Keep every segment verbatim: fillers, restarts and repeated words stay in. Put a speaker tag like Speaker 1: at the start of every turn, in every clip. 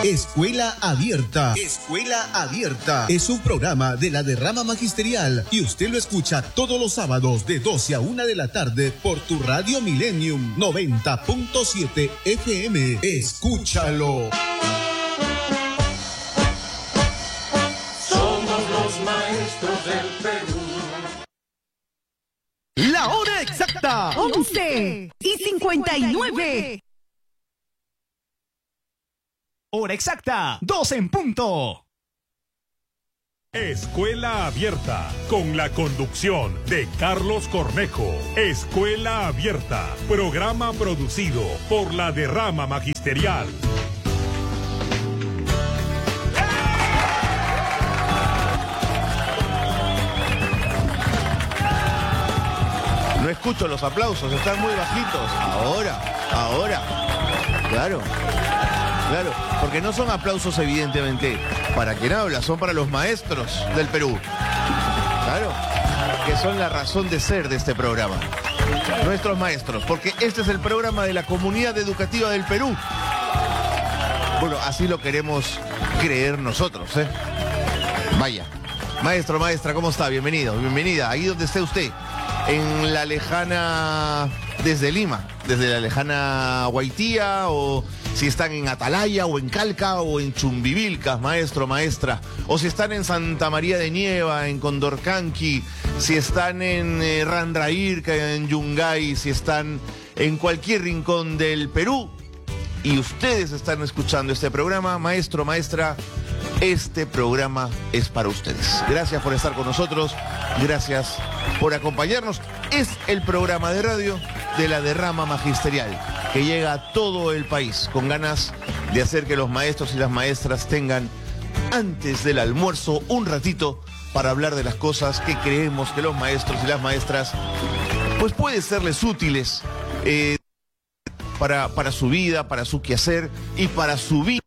Speaker 1: Escuela Abierta. Escuela Abierta es un programa de la derrama magisterial y usted lo escucha todos los sábados de doce a una de la tarde por tu Radio Millennium noventa punto siete F M. Escúchalo.
Speaker 2: Somos los maestros del Perú.
Speaker 3: La hora exacta, once y cincuenta y nueve. Hora exacta, dos en punto.
Speaker 4: Escuela Abierta, con la conducción de Carlos Cornejo. Escuela Abierta, programa producido por la derrama magisterial.
Speaker 5: No escucho los aplausos, están muy bajitos. Ahora, ahora. Claro, claro. Porque no son aplausos, evidentemente, para quien habla, son para los maestros del Perú. Claro, que son la razón de ser de este programa. Nuestros maestros, porque este es el programa de la comunidad educativa del Perú. Bueno, así lo queremos creer nosotros, ¿eh? Vaya. Maestro, maestra, ¿cómo está? Bienvenido, bienvenida. Ahí donde esté usted. En la lejana, desde Lima, desde la lejana Guaitía, o si están en Atalaya, o en Calca, o en Chumbivilcas, maestro, maestra, o si están en Santa María de Nieva, en Condorcanqui, si están en eh, Randrairca, en Yungay, si están en cualquier rincón del Perú, y ustedes están escuchando este programa, maestro, maestra, este programa es para ustedes. Gracias por estar con nosotros, gracias por acompañarnos. Es el programa de radio de la derrama magisterial que llega a todo el país con ganas de hacer que los maestros y las maestras tengan antes del almuerzo un ratito para hablar de las cosas que creemos que los maestros y las maestras pues pueden serles útiles eh, para, para su vida, para su quehacer y para su vida,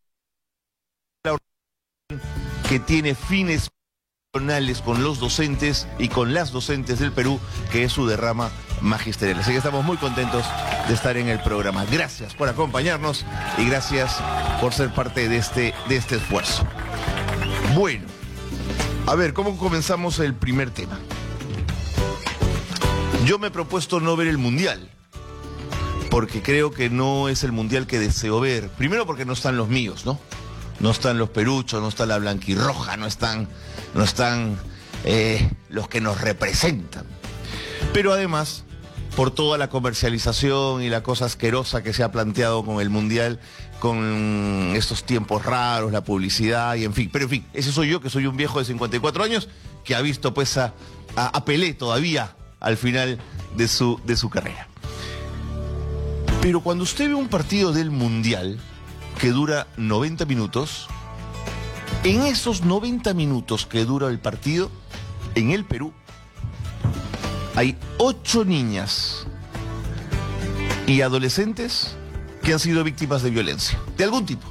Speaker 5: que tiene fines personales con los docentes y con las docentes del Perú, que es su derrama magisterial. Así que estamos muy contentos de estar en el programa. Gracias por acompañarnos y gracias por ser parte de este, de este esfuerzo. Bueno, a ver, ¿cómo comenzamos el primer tema? Yo me he propuesto no ver el Mundial, porque creo que no es el Mundial que deseo ver. Primero porque no están los míos, ¿no? No están los peruchos, no está la blanquirroja, no están, no están eh, los que nos representan. Pero además, por toda la comercialización y la cosa asquerosa que se ha planteado con el Mundial, con estos tiempos raros, la publicidad y en fin. Pero en fin, ese soy yo, que soy un viejo de cincuenta y cuatro años, que ha visto pues a, a, a Pelé todavía al final de su, de su carrera. Pero cuando usted ve un partido del Mundial que dura noventa minutos, en esos noventa minutos que dura el partido, en el Perú, hay ocho niñas y adolescentes que han sido víctimas de violencia, de algún tipo.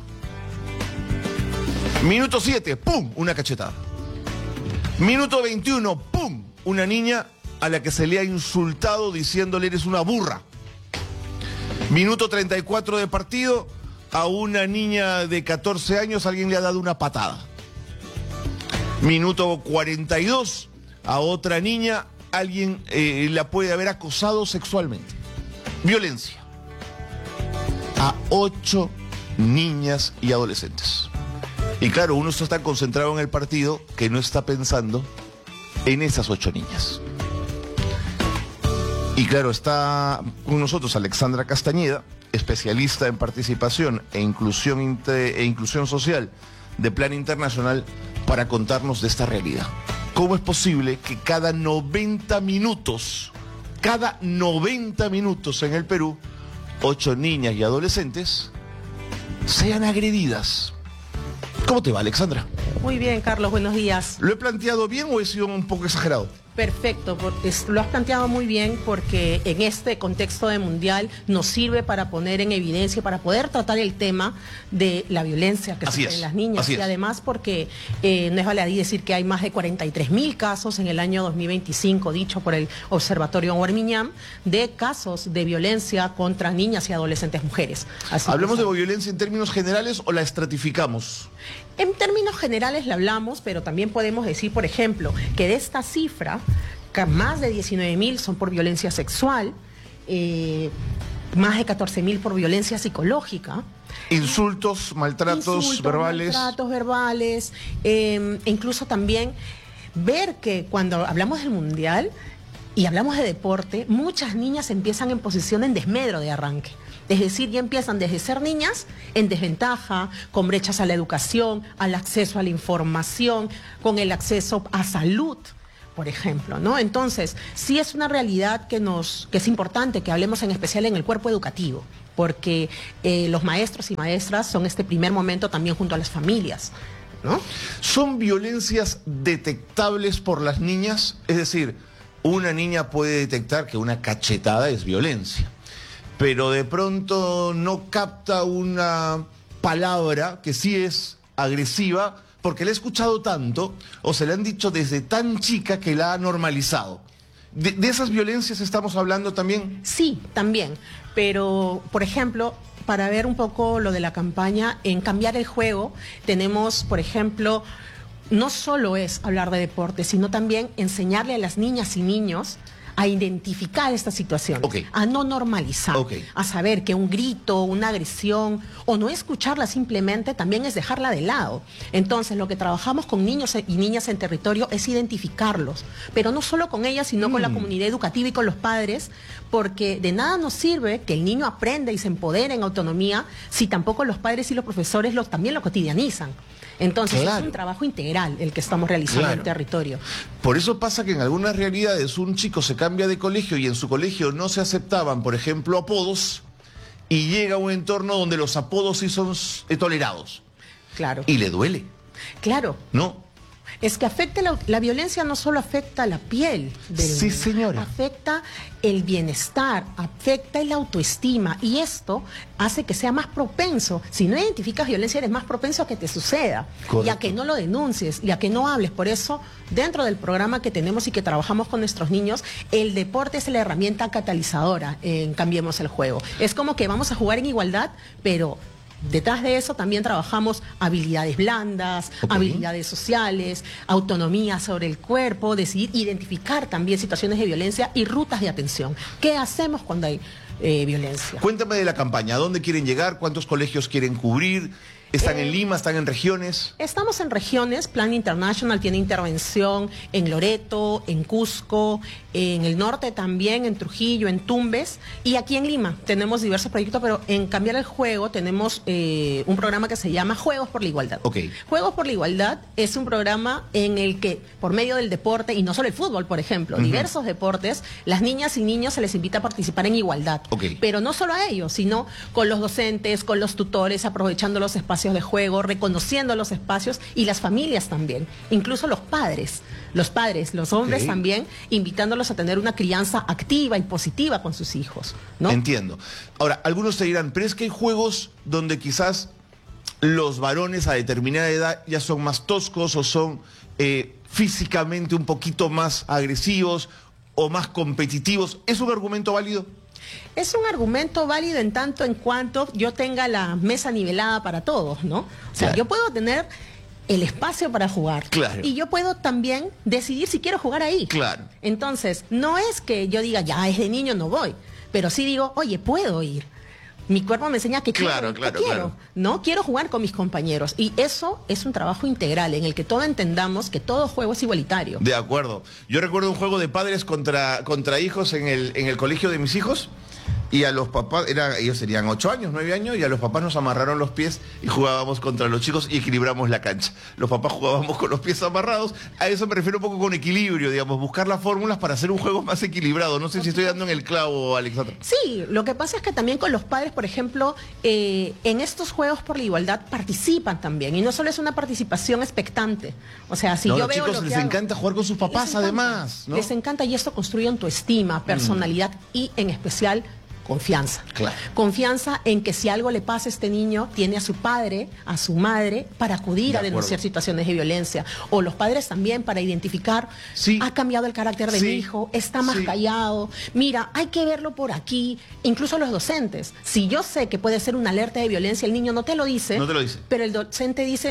Speaker 5: Minuto siete, ¡pum!, una cachetada. Minuto veintiuno, ¡pum!, una niña a la que se le ha insultado diciéndole eres una burra. Minuto treinta y cuatro de partido, a una niña de catorce años alguien le ha dado una patada. Minuto cuarenta y dos, a otra niña alguien eh, la puede haber acosado sexualmente. Violencia. A ocho niñas y adolescentes. Y claro, uno está tan concentrado en el partido que no está pensando en esas ocho niñas. Y claro, está con nosotros Alexandra Castañeda, especialista en participación e inclusión, inter, e inclusión social de Plan Internacional, para contarnos de esta realidad. ¿Cómo es posible que cada noventa minutos, cada noventa minutos en el Perú, ocho niñas y adolescentes sean agredidas? ¿Cómo te va, Alexandra?
Speaker 6: Muy bien, Carlos, buenos días.
Speaker 5: ¿Lo he planteado bien o he sido un poco exagerado?
Speaker 6: Perfecto, es, lo has planteado muy bien porque en este contexto de mundial nos sirve para poner en evidencia, para poder tratar el tema de la violencia que sufren en las niñas. Y además porque eh, no es baladí decir que hay más de cuarenta y tres mil casos en el año dos mil veinticinco, dicho por el Observatorio Warmiñán, de casos de violencia contra niñas y adolescentes mujeres. Así
Speaker 5: ¿Hablamos de violencia en términos generales o la estratificamos?
Speaker 6: En términos generales la hablamos, pero también podemos decir, por ejemplo, que de esta cifra, que más de diecinueve mil son por violencia sexual, eh, más de catorce mil por violencia psicológica.
Speaker 5: Insultos, maltratos
Speaker 6: Insultos,
Speaker 5: verbales.
Speaker 6: Maltratos verbales, eh, e incluso también ver que cuando hablamos del mundial y hablamos de deporte, muchas niñas empiezan en posición en desmedro de arranque. Es decir, ya empiezan desde ser niñas en desventaja, con brechas a la educación, al acceso a la información, con el acceso a salud, por ejemplo, ¿no? Entonces, sí es una realidad que, nos, que es importante que hablemos en especial en el cuerpo educativo, porque eh, los maestros y maestras son este primer momento también junto a las familias, ¿no?
Speaker 5: ¿Son violencias detectables por las niñas? Es decir, una niña puede detectar que una cachetada es violencia, pero de pronto no capta una palabra que sí es agresiva porque la ha escuchado tanto o se le han dicho desde tan chica que la ha normalizado. ¿De, de esas violencias estamos hablando también?
Speaker 6: Sí, también. Pero, por ejemplo, para ver un poco lo de la campaña, en Cambiar el Juego, tenemos, por ejemplo, no solo es hablar de deporte, sino también enseñarle a las niñas y niños a identificar esta situación,
Speaker 5: okay.
Speaker 6: a no normalizar, okay. a saber que un grito, una agresión o no escucharla simplemente también es dejarla de lado. Entonces lo que trabajamos con niños y niñas en territorio es identificarlos, pero no solo con ellas, sino mm. con la comunidad educativa y con los padres, porque de nada nos sirve que el niño aprenda y se empodere en autonomía si tampoco los padres y los profesores los, también lo cotidianizan. Entonces claro. es un trabajo integral el que estamos realizando claro. en territorio.
Speaker 5: Por eso pasa que en algunas realidades un chico se cambia de colegio y en su colegio no se aceptaban, por ejemplo, apodos, y llega a un entorno donde los apodos sí son tolerados.
Speaker 6: Claro.
Speaker 5: Y le duele.
Speaker 6: Claro.
Speaker 5: ¿No?
Speaker 6: Es que afecta la, la violencia no solo afecta la piel del
Speaker 5: sí,
Speaker 6: niño,
Speaker 5: señora.
Speaker 6: afecta el bienestar, afecta el autoestima y esto hace que sea más propenso. Si no identificas violencia eres más propenso a que te suceda. Correcto. Y a que no lo denuncies y a que no hables. Por eso dentro del programa que tenemos y que trabajamos con nuestros niños, el deporte es la herramienta catalizadora en Cambiemos el Juego. Es como que vamos a jugar en igualdad, pero detrás de eso también trabajamos habilidades blandas, okay. habilidades sociales, autonomía sobre el cuerpo, decidir identificar también situaciones de violencia y rutas de atención. ¿Qué hacemos cuando hay eh, violencia?
Speaker 5: Cuéntame de la campaña, ¿a dónde quieren llegar? ¿Cuántos colegios quieren cubrir? ¿Están eh, en Lima? ¿Están en regiones?
Speaker 6: Estamos en regiones. Plan International tiene intervención en Loreto, en Cusco, en el norte también, en Trujillo, en Tumbes. Y aquí en Lima tenemos diversos proyectos, pero en Cambiar el Juego tenemos eh, un programa que se llama Juegos por la Igualdad.
Speaker 5: Okay.
Speaker 6: Juegos por la Igualdad es un programa en el que, por medio del deporte, y no solo el fútbol, por ejemplo, uh-huh. diversos deportes, las niñas y niños se les invita a participar en igualdad.
Speaker 5: Okay.
Speaker 6: Pero no solo a ellos, sino con los docentes, con los tutores, aprovechando los espacios de juego, reconociendo los espacios y las familias también, incluso los padres, los padres, los hombres okay. también, invitándolos a tener una crianza activa y positiva con sus hijos, ¿no?
Speaker 5: Entiendo. Ahora, algunos te dirán, pero es que hay juegos donde quizás los varones a determinada edad ya son más toscos o son eh, físicamente un poquito más agresivos o más competitivos. ¿Es un argumento válido?
Speaker 6: Es un argumento válido en tanto en cuanto yo tenga la mesa nivelada para todos, ¿no? O sea, claro. yo puedo tener el espacio para jugar.
Speaker 5: Claro.
Speaker 6: Y yo puedo también decidir si quiero jugar ahí.
Speaker 5: Claro.
Speaker 6: Entonces, no es que yo diga, ya, es de niño, no voy. Pero sí digo, oye, puedo ir. Mi cuerpo me enseña que
Speaker 5: claro,
Speaker 6: quiero,
Speaker 5: claro,
Speaker 6: que quiero,
Speaker 5: claro.
Speaker 6: ¿no? Quiero jugar con mis compañeros. Y eso es un trabajo integral en el que todos entendamos que todo juego es igualitario.
Speaker 5: De acuerdo. Yo recuerdo un juego de padres contra, contra hijos en el, en el colegio de mis hijos, Y a los papás, era, ellos serían ocho años, nueve años, y a los papás nos amarraron los pies y jugábamos contra los chicos y equilibramos la cancha. Los papás jugábamos con los pies amarrados, a eso me refiero un poco con equilibrio, digamos, buscar las fórmulas para hacer un juego más equilibrado. No sé si estoy dando en el clavo, Alexandra.
Speaker 6: Sí, lo que pasa es que también con los padres, por ejemplo, eh, en estos Juegos por la Igualdad participan también, y no solo es una participación expectante. O sea, si
Speaker 5: no,
Speaker 6: yo
Speaker 5: los
Speaker 6: veo
Speaker 5: chicos
Speaker 6: lo que
Speaker 5: les
Speaker 6: hago,
Speaker 5: encanta jugar con sus papás,
Speaker 6: les encanta,
Speaker 5: además, ¿no?
Speaker 6: Les encanta, y esto construye autoestima, personalidad mm. y en especial confianza.
Speaker 5: Claro.
Speaker 6: Confianza en que si algo le pasa a este niño, tiene a su padre, a su madre, para acudir
Speaker 5: de
Speaker 6: a denunciar
Speaker 5: acuerdo.
Speaker 6: situaciones de violencia. O los padres también para identificar,
Speaker 5: sí.
Speaker 6: ha cambiado el carácter de
Speaker 5: sí.
Speaker 6: mi hijo, está más
Speaker 5: sí.
Speaker 6: callado, mira, hay que verlo por aquí. Incluso los docentes. Si yo sé que puede ser una alerta de violencia, el niño no te lo dice,
Speaker 5: no te lo dice.
Speaker 6: Pero el docente dice,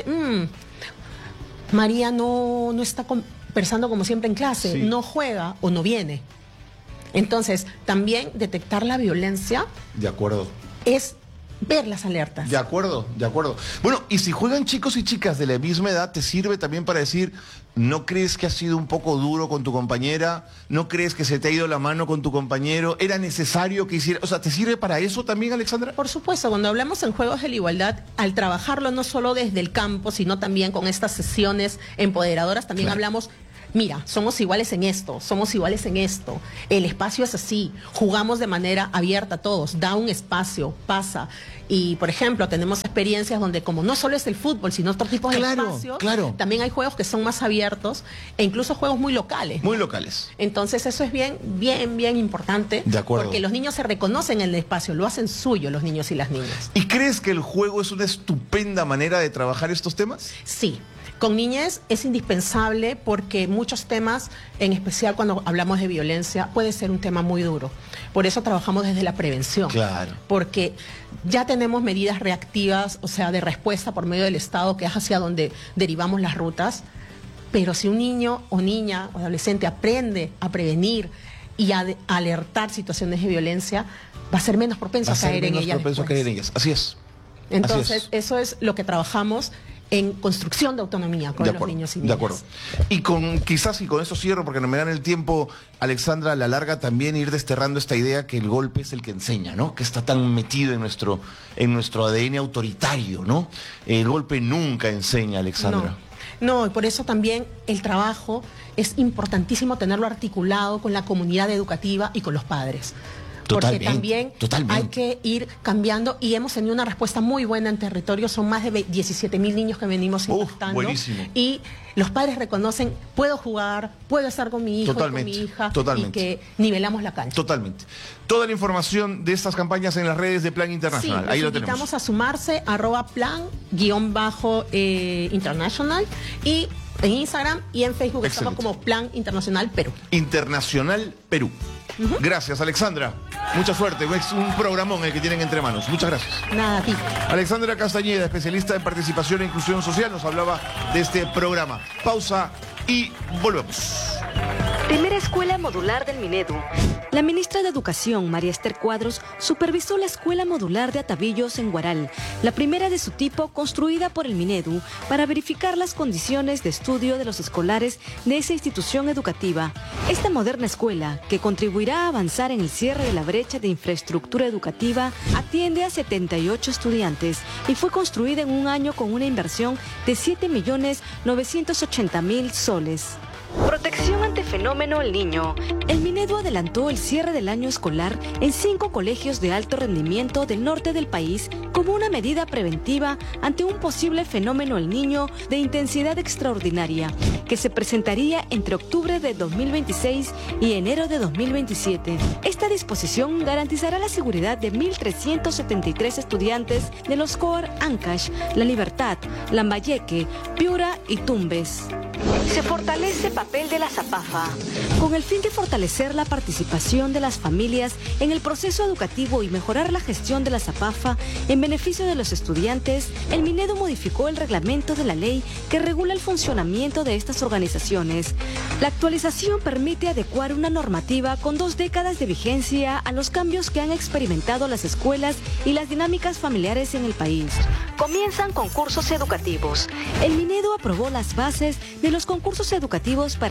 Speaker 6: mmm, María no, no está conversando como siempre en clase, sí. no juega o no viene. Entonces, también detectar la violencia.
Speaker 5: De acuerdo.
Speaker 6: Es ver las alertas.
Speaker 5: De acuerdo, de acuerdo. Bueno, y si juegan chicos y chicas de la misma edad, ¿te sirve también para decir, no crees que has sido un poco duro con tu compañera? ¿No crees que se te ha ido la mano con tu compañero? ¿Era necesario que hiciera? O sea, ¿te sirve para eso también, Alexandra?
Speaker 6: Por supuesto, cuando hablamos en Juegos de la Igualdad, al trabajarlo no solo desde el campo, sino también con estas sesiones empoderadoras, también claro. hablamos... Mira, somos iguales en esto, somos iguales en esto, el espacio es así, jugamos de manera abierta a todos, da un espacio, pasa. Y, por ejemplo, tenemos experiencias donde como no solo es el fútbol, sino otro tipo de
Speaker 5: claro,
Speaker 6: espacios,
Speaker 5: claro.
Speaker 6: también hay juegos que son más abiertos e incluso juegos muy locales.
Speaker 5: Muy locales.
Speaker 6: Entonces eso es bien, bien, bien importante.
Speaker 5: De acuerdo.
Speaker 6: Porque los niños se reconocen en el espacio, lo hacen suyo los niños y las niñas.
Speaker 5: ¿Y crees que el juego es una estupenda manera de trabajar estos temas?
Speaker 6: Sí. Con niñez es indispensable porque muchos temas, en especial cuando hablamos de violencia, puede ser un tema muy duro. Por eso trabajamos desde la prevención.
Speaker 5: Claro.
Speaker 6: Porque ya tenemos medidas reactivas, o sea, de respuesta por medio del Estado, que es hacia donde derivamos las rutas. Pero si un niño o niña o adolescente aprende a prevenir y a, de, a alertar situaciones de violencia, va a ser menos propenso a, a caer en ellas.
Speaker 5: Menos propenso a caer en ellas. Así es.
Speaker 6: Entonces,
Speaker 5: Así es.
Speaker 6: eso es lo que trabajamos en construcción de autonomía con
Speaker 5: de
Speaker 6: los
Speaker 5: acuerdo,
Speaker 6: niños y niñas.
Speaker 5: De acuerdo. Y con quizás, y con eso cierro, porque no me dan el tiempo, Alexandra, a la larga también ir desterrando esta idea que el golpe es el que enseña, ¿no? Que está tan metido en nuestro, en nuestro A D N autoritario, ¿no? El golpe nunca enseña, Alexandra.
Speaker 6: No, no, y por eso también el trabajo es importantísimo tenerlo articulado con la comunidad educativa y con los padres. Porque también
Speaker 5: totalmente.
Speaker 6: hay que ir cambiando y hemos tenido una respuesta muy buena en territorio. Son más de diecisiete mil niños que venimos impactando.
Speaker 5: Buenísimo.
Speaker 6: Y los padres reconocen, puedo jugar, puedo estar con mi hijo,
Speaker 5: totalmente,
Speaker 6: con mi hija,
Speaker 5: totalmente.
Speaker 6: y que nivelamos la cancha.
Speaker 5: Totalmente. Toda la información de estas campañas en las redes de Plan Internacional.
Speaker 6: Sí,
Speaker 5: ahí lo
Speaker 6: invitamos
Speaker 5: tenemos.
Speaker 6: a sumarse, arroba plan guión bajo eh, international, y en Instagram y en Facebook
Speaker 5: Excelente.
Speaker 6: Estamos como Plan Internacional Perú.
Speaker 5: Internacional Perú. Uh-huh. Gracias, Alexandra. Mucha suerte. Es un programón el que tienen entre manos. Muchas gracias.
Speaker 6: Nada, a ti.
Speaker 5: Alexandra Castañeda, especialista en participación e inclusión social, nos hablaba de este programa. Pausa y volvemos.
Speaker 7: Primera Escuela Modular del Minedu. La ministra de Educación, María Esther Cuadros, supervisó la Escuela Modular de Atavillos en Huaral, la primera de su tipo construida por el Minedu para verificar las condiciones de estudio de los escolares de esa institución educativa. Esta moderna escuela, que contribuirá a avanzar en el cierre de la brecha de infraestructura educativa, atiende a setenta y ocho estudiantes y fue construida en un año con una inversión de siete millones novecientos ochenta mil soles. Protección ante fenómeno El Niño. El Minedu adelantó el cierre del año escolar en cinco colegios de alto rendimiento del norte del país como una medida preventiva ante un posible fenómeno El Niño de intensidad extraordinaria que se presentaría entre octubre de dos mil veintiséis y enero de dos mil veintisiete. Esta disposición garantizará la seguridad de mil trescientos setenta y tres estudiantes de los COAR Ancash, La Libertad, Lambayeque, Piura y Tumbes. Se fortalece el papel de la ZAPAFA. Con el fin de fortalecer la participación de las familias en el proceso educativo y mejorar la gestión de la ZAPAFA en beneficio de los estudiantes, el Minedu modificó el reglamento de la ley que regula el funcionamiento de estas organizaciones. La actualización permite adecuar una normativa con dos décadas de vigencia a los cambios que han experimentado las escuelas y las dinámicas familiares en el país. Comienzan concursos educativos. El Minedu aprobó las bases de los concursos educativos para el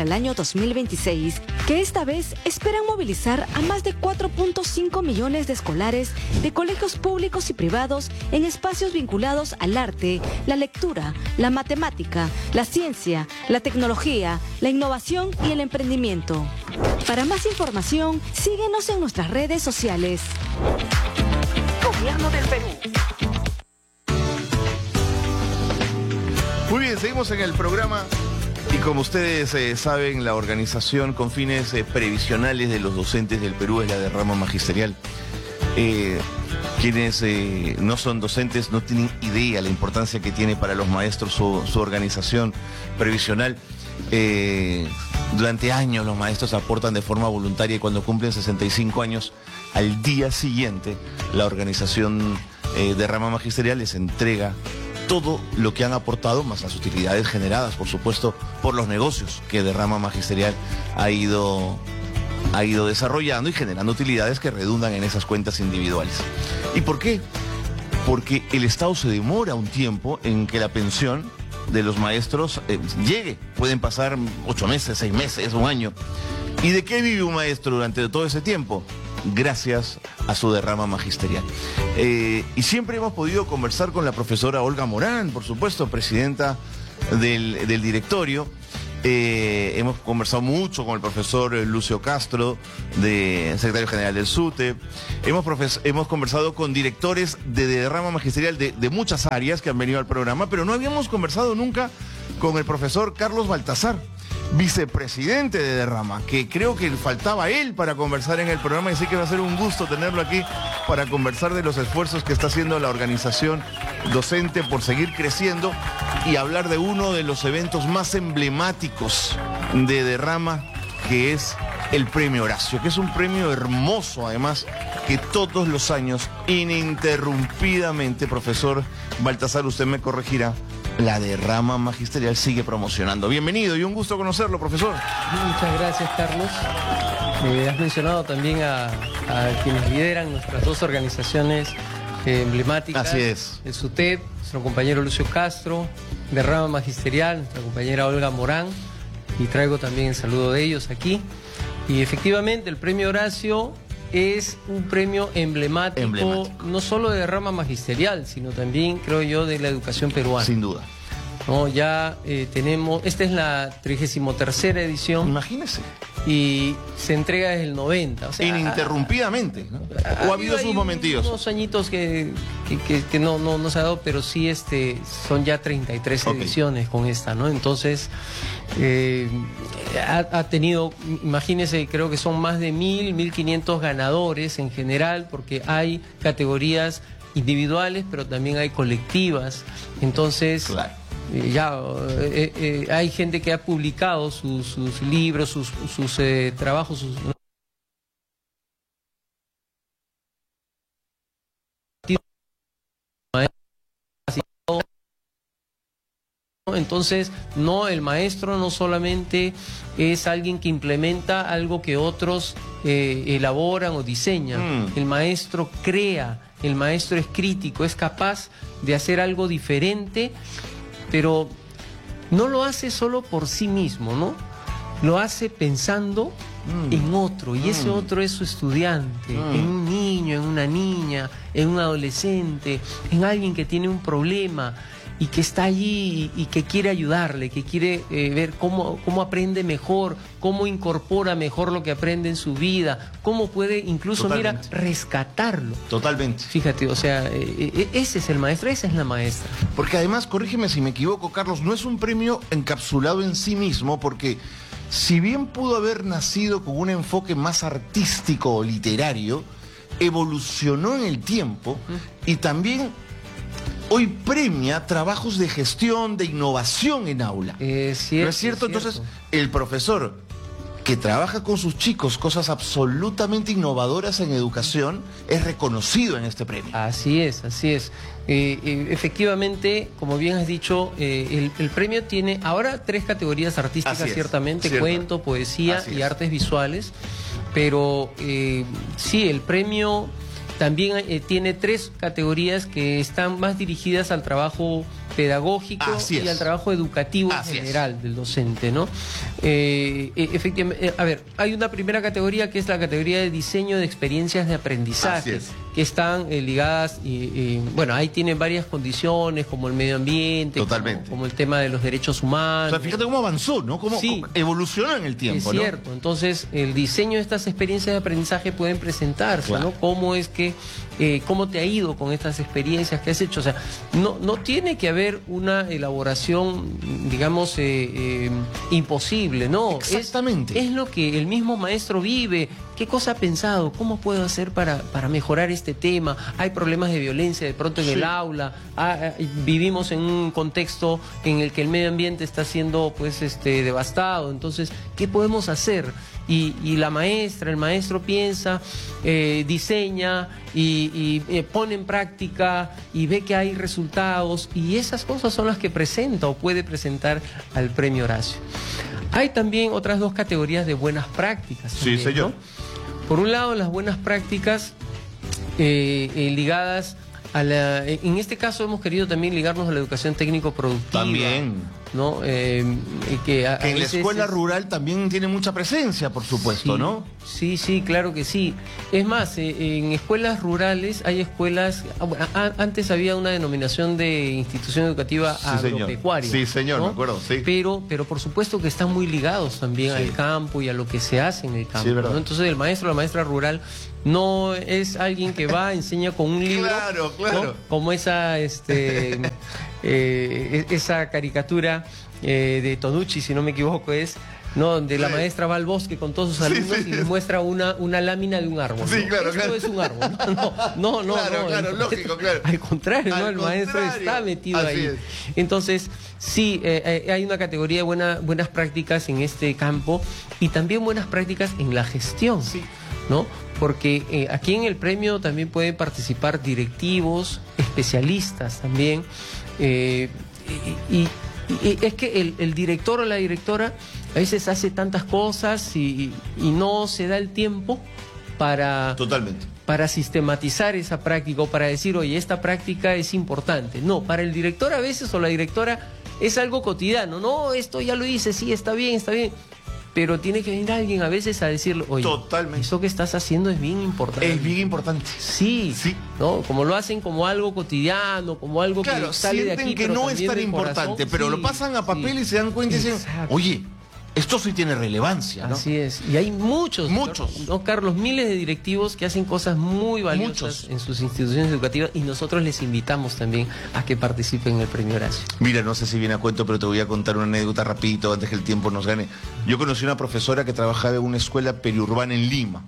Speaker 7: el año dos mil veintiséis, que esta vez esperan movilizar a más de cuatro punto cinco millones de escolares de colegios públicos y privados en espacios vinculados al arte, la lectura, la matemática, la ciencia, la tecnología, la innovación y el emprendimiento. Para más información, síguenos en nuestras redes sociales.
Speaker 3: Gobierno del Perú.
Speaker 5: Muy bien, seguimos en el programa y como ustedes eh, saben, la organización con fines eh, previsionales de los docentes del Perú es la de rama magisterial. Eh, quienes eh, no son docentes no tienen idea la importancia que tiene para los maestros su, su organización previsional. Eh, durante años los maestros aportan de forma voluntaria y cuando cumplen sesenta y cinco años, al día siguiente, la organización eh, de rama magisterial les entrega todo lo que han aportado, más las utilidades generadas, por supuesto, por los negocios que de rama magisterial ha ido, ha ido desarrollando y generando utilidades que redundan en esas cuentas individuales. ¿Y por qué? Porque el Estado se demora un tiempo en que la pensión de los maestros eh, llegue. Pueden pasar ocho meses, seis meses, un año. ¿Y de qué vive un maestro durante todo ese tiempo? Gracias a su derrama magisterial. Eh, y siempre hemos podido conversar con la profesora Olga Morán, por supuesto, presidenta del, del directorio. Eh, hemos conversado mucho con el profesor Lucio Castro, de, secretario general del SUTE. Hemos, hemos conversado con directores de, de rama magisterial de, de muchas áreas que han venido al programa, pero no habíamos conversado nunca con el profesor Carlos Baltasar, vicepresidente de Derrama, que creo que faltaba él para conversar en el programa, y sí que va a ser un gusto tenerlo aquí para conversar de los esfuerzos que está haciendo la organización docente por seguir creciendo y hablar de uno de los eventos más emblemáticos de Derrama, que es el Premio Horacio, que es un premio hermoso además, que todos los años ininterrumpidamente, profesor Baltasar, usted me corregirá, la derrama magisterial sigue promocionando. Bienvenido y un gusto conocerlo, profesor.
Speaker 8: Muchas gracias, Carlos. Eh, has mencionado también a, a quienes lideran nuestras dos organizaciones eh, emblemáticas.
Speaker 5: Así es.
Speaker 8: El SUTEP, nuestro compañero Lucio Castro, derrama magisterial, nuestra compañera Olga Morán, y traigo también el saludo de ellos aquí. Y efectivamente, el Premio Horacio es un premio emblemático, emblemático, no solo de rama magisterial, sino también, creo yo, de la educación peruana.
Speaker 5: Sin duda.
Speaker 8: No, ya eh, tenemos, esta es la trigésima tercera edición.
Speaker 5: Imagínese.
Speaker 8: Y se entrega desde el noventa. O sea,
Speaker 5: ininterrumpidamente, ¿no? ¿O ha habido sus momentillos?
Speaker 8: Unos añitos que, que, que, que no, no, no se ha dado, pero sí este, son ya treinta y tres okay. ediciones con esta, ¿no? Entonces, eh, ha, ha tenido, imagínense, creo que son más de mil, mil quinientos ganadores en general, porque hay categorías individuales, pero también hay colectivas. Entonces... Claro. Eh, ya eh, eh, hay gente que ha publicado sus, sus libros, sus, sus eh, trabajos, sus... Entonces, no, el maestro no solamente es alguien que implementa algo que otros eh, elaboran o diseñan. Mm. El maestro crea, el maestro es crítico, es capaz de hacer algo diferente, pero no lo hace solo por sí mismo, ¿no? Lo hace pensando mm. en otro, y ese mm. otro es su estudiante, mm. en un niño, en una niña, en un adolescente, en alguien que tiene un problema y que está allí y, y que quiere ayudarle, que quiere eh, ver cómo, cómo aprende mejor, cómo incorpora mejor lo que aprende en su vida, cómo puede incluso, Totalmente. mira, rescatarlo.
Speaker 5: Totalmente.
Speaker 8: Fíjate, o sea, eh, ese es el maestro, esa es la maestra.
Speaker 5: Porque además, corrígeme si me equivoco, Carlos, no es un premio encapsulado en sí mismo, porque si bien pudo haber nacido con un enfoque más artístico o literario, evolucionó en el tiempo ¿Mm? y también... hoy premia trabajos de gestión, de innovación en aula.
Speaker 8: Eh, cierto,
Speaker 5: ¿No es cierto?
Speaker 8: Es
Speaker 5: Entonces,
Speaker 8: cierto.
Speaker 5: el profesor que trabaja con sus chicos cosas absolutamente innovadoras en educación es reconocido en este premio.
Speaker 8: Así es, así es. Eh, eh, efectivamente, como bien has dicho, eh, el, el premio tiene ahora tres categorías artísticas, es, ciertamente, cierto. cuento, poesía así y es. artes visuales, pero eh, sí, el premio... también eh, tiene tres categorías que están más dirigidas al trabajo pedagógico
Speaker 5: Así
Speaker 8: y
Speaker 5: es.
Speaker 8: al trabajo educativo
Speaker 5: Así
Speaker 8: general
Speaker 5: es.
Speaker 8: del docente, ¿no? Eh, eh, efectivamente, eh, a ver, hay una primera categoría que es la categoría de diseño de experiencias de
Speaker 5: Así
Speaker 8: aprendizaje,
Speaker 5: es.
Speaker 8: que están eh, ligadas, y, y, bueno, ahí tienen varias condiciones, como el medio ambiente,
Speaker 5: Totalmente.
Speaker 8: Como, como el tema de los derechos
Speaker 5: O
Speaker 8: humanos.
Speaker 5: sea, fíjate cómo avanzó, ¿no? Cómo,
Speaker 8: Sí.
Speaker 5: cómo evolucionó en el tiempo,
Speaker 8: Es
Speaker 5: ¿no?
Speaker 8: cierto, entonces el diseño de estas experiencias de aprendizaje pueden presentarse,
Speaker 5: Claro.
Speaker 8: ¿no? ¿Cómo es que, eh, cómo te ha ido con estas experiencias que has hecho? O sea, no, no tiene que haber una elaboración, digamos, eh, eh, imposible, ¿no?
Speaker 5: Exactamente.
Speaker 8: Es, es lo que el mismo maestro vive. ¿Qué cosa ha pensado? ¿Cómo puedo hacer para, para mejorar este tema? Hay problemas de violencia de pronto en
Speaker 5: Sí.
Speaker 8: el aula. Ah, ah, vivimos en un contexto en el que el medio ambiente está siendo pues este devastado. Entonces, ¿qué podemos hacer? Y, y la maestra, el maestro piensa, eh, diseña y, y, eh, pone en práctica y ve que hay resultados, y esas cosas son las que presenta o puede presentar al premio Horacio. Hay también otras dos categorías de buenas prácticas.
Speaker 5: Sí,
Speaker 8: también,
Speaker 5: señor.
Speaker 8: ¿no? Por un lado, las buenas prácticas eh, eh, ligadas a la... En este caso hemos querido también ligarnos a la educación técnico-productiva.
Speaker 5: También.
Speaker 8: ¿No? Eh, que a-
Speaker 5: Que
Speaker 8: a
Speaker 5: en la
Speaker 8: veces
Speaker 5: escuela
Speaker 8: es-
Speaker 5: rural también tiene mucha presencia, por supuesto,
Speaker 8: Sí,
Speaker 5: ¿no?
Speaker 8: Sí, sí, claro que sí. Es más, eh, en escuelas rurales hay escuelas... ah, bueno, a- antes había una denominación de institución educativa
Speaker 5: Sí, señor.
Speaker 8: agropecuaria.
Speaker 5: Sí, señor,
Speaker 8: ¿no?
Speaker 5: me acuerdo, sí.
Speaker 8: Pero, pero por supuesto que están muy ligados también
Speaker 5: Sí.
Speaker 8: al campo y a lo que se hace en el campo.
Speaker 5: Sí, es verdad.
Speaker 8: ¿no? Entonces el maestro o la maestra rural no es alguien que va, enseña con un libro,
Speaker 5: Claro, claro.
Speaker 8: ¿no? Como esa, este, eh, esa caricatura eh, de Tonucci, si no me equivoco, es, ¿no? Donde la
Speaker 5: Sí.
Speaker 8: maestra va al bosque con todos sus
Speaker 5: Sí,
Speaker 8: alumnos
Speaker 5: sí.
Speaker 8: y les muestra una, una lámina de un árbol.
Speaker 5: Sí,
Speaker 8: ¿no?
Speaker 5: claro,
Speaker 8: Esto
Speaker 5: claro.
Speaker 8: es un árbol. No, no, no.
Speaker 5: Claro,
Speaker 8: no,
Speaker 5: claro,
Speaker 8: el
Speaker 5: lógico,
Speaker 8: maestro-
Speaker 5: claro.
Speaker 8: Al contrario, ¿no?
Speaker 5: Al
Speaker 8: El maestro
Speaker 5: contrario.
Speaker 8: está metido
Speaker 5: Así
Speaker 8: ahí.
Speaker 5: es.
Speaker 8: Entonces, sí, eh, eh, hay una categoría de buena- buenas prácticas en este campo y también buenas prácticas en la gestión.
Speaker 5: Sí.
Speaker 8: ¿No? Porque eh, aquí en el premio también pueden participar directivos, especialistas también, eh, y, y- y es que el, el director o la directora a veces hace tantas cosas y, y no se da el tiempo para,
Speaker 5: Totalmente.
Speaker 8: para sistematizar esa práctica o para decir, oye, esta práctica es importante. No, para el director a veces o la directora es algo cotidiano. No, esto ya lo hice, sí, está bien, está bien. Pero tiene que venir alguien a veces a decirle, oye,
Speaker 5: Totalmente.
Speaker 8: eso que estás haciendo es bien importante.
Speaker 5: Es bien importante.
Speaker 8: Sí,
Speaker 5: Sí.
Speaker 8: ¿no? Como lo hacen como algo cotidiano, como algo
Speaker 5: Claro,
Speaker 8: que sale de
Speaker 5: sienten
Speaker 8: aquí,
Speaker 5: que
Speaker 8: pero
Speaker 5: no es
Speaker 8: también
Speaker 5: tan
Speaker 8: del
Speaker 5: importante,
Speaker 8: corazón.
Speaker 5: pero
Speaker 8: Sí,
Speaker 5: lo pasan a papel
Speaker 8: sí.
Speaker 5: y se dan cuenta y dicen,
Speaker 8: Exacto.
Speaker 5: oye, esto sí tiene relevancia, ¿no?
Speaker 8: Así es. Y hay muchos,
Speaker 5: Muchos.
Speaker 8: ¿no, Carlos? Miles de directivos que hacen cosas muy valiosas
Speaker 5: Muchos.
Speaker 8: en sus instituciones educativas y nosotros les invitamos también a que participen en el premio Horacio.
Speaker 5: Mira, no sé si viene a cuento, pero te voy a contar una anécdota rapidito antes que el tiempo nos gane. Yo conocí una profesora que trabajaba en una escuela periurbana en Lima.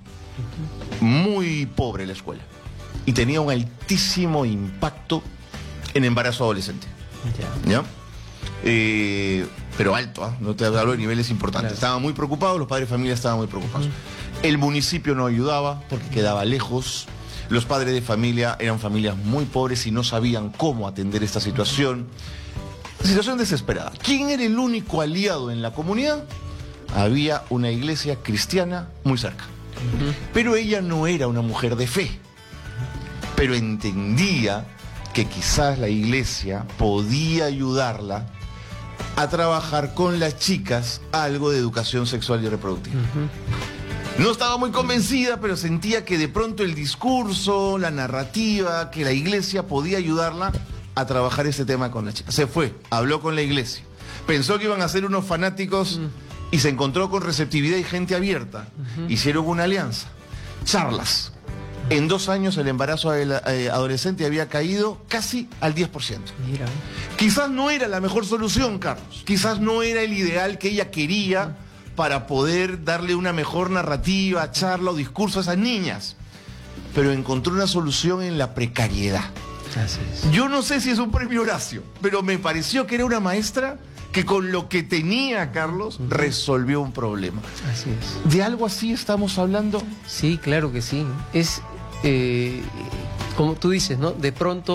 Speaker 5: Muy pobre la escuela. Y tenía un altísimo impacto en embarazo adolescente.
Speaker 8: Ya.
Speaker 5: ¿Ya? Eh, pero alto, ¿ah? No te hablo de niveles importantes.
Speaker 8: Claro.
Speaker 5: Estaban muy preocupados, los padres de familia estaban muy preocupados. El municipio no ayudaba porque quedaba lejos. Los padres de familia eran familias muy pobres y no sabían cómo atender esta situación. Situación desesperada. ¿Quién era el único aliado en la comunidad? Había una iglesia cristiana muy cerca. Pero ella no era una mujer de fe. Pero entendía que quizás la iglesia podía ayudarla a trabajar con las chicas algo de educación sexual y reproductiva. No estaba muy convencida, pero sentía que de pronto el discurso, la narrativa, que la iglesia podía ayudarla a trabajar ese tema con la chica. Se fue, habló con la iglesia. Pensó que iban a ser unos fanáticos y se encontró con receptividad y gente abierta. Hicieron una alianza. Charlas. En dos años el embarazo del, eh, adolescente había caído casi al diez por ciento.
Speaker 8: Mira.
Speaker 5: Quizás no era la mejor solución, Carlos. Quizás no era el ideal que ella quería para poder darle una mejor narrativa, charla o discurso a esas niñas. Pero encontró una solución en la precariedad.
Speaker 8: Así es.
Speaker 5: Yo no sé si es un premio Horacio, pero me pareció que era una maestra que con lo que tenía, Carlos, resolvió un problema.
Speaker 8: Así es.
Speaker 5: ¿De algo así estamos hablando?
Speaker 8: Sí, claro que sí. Es, eh, como tú dices, ¿no? De pronto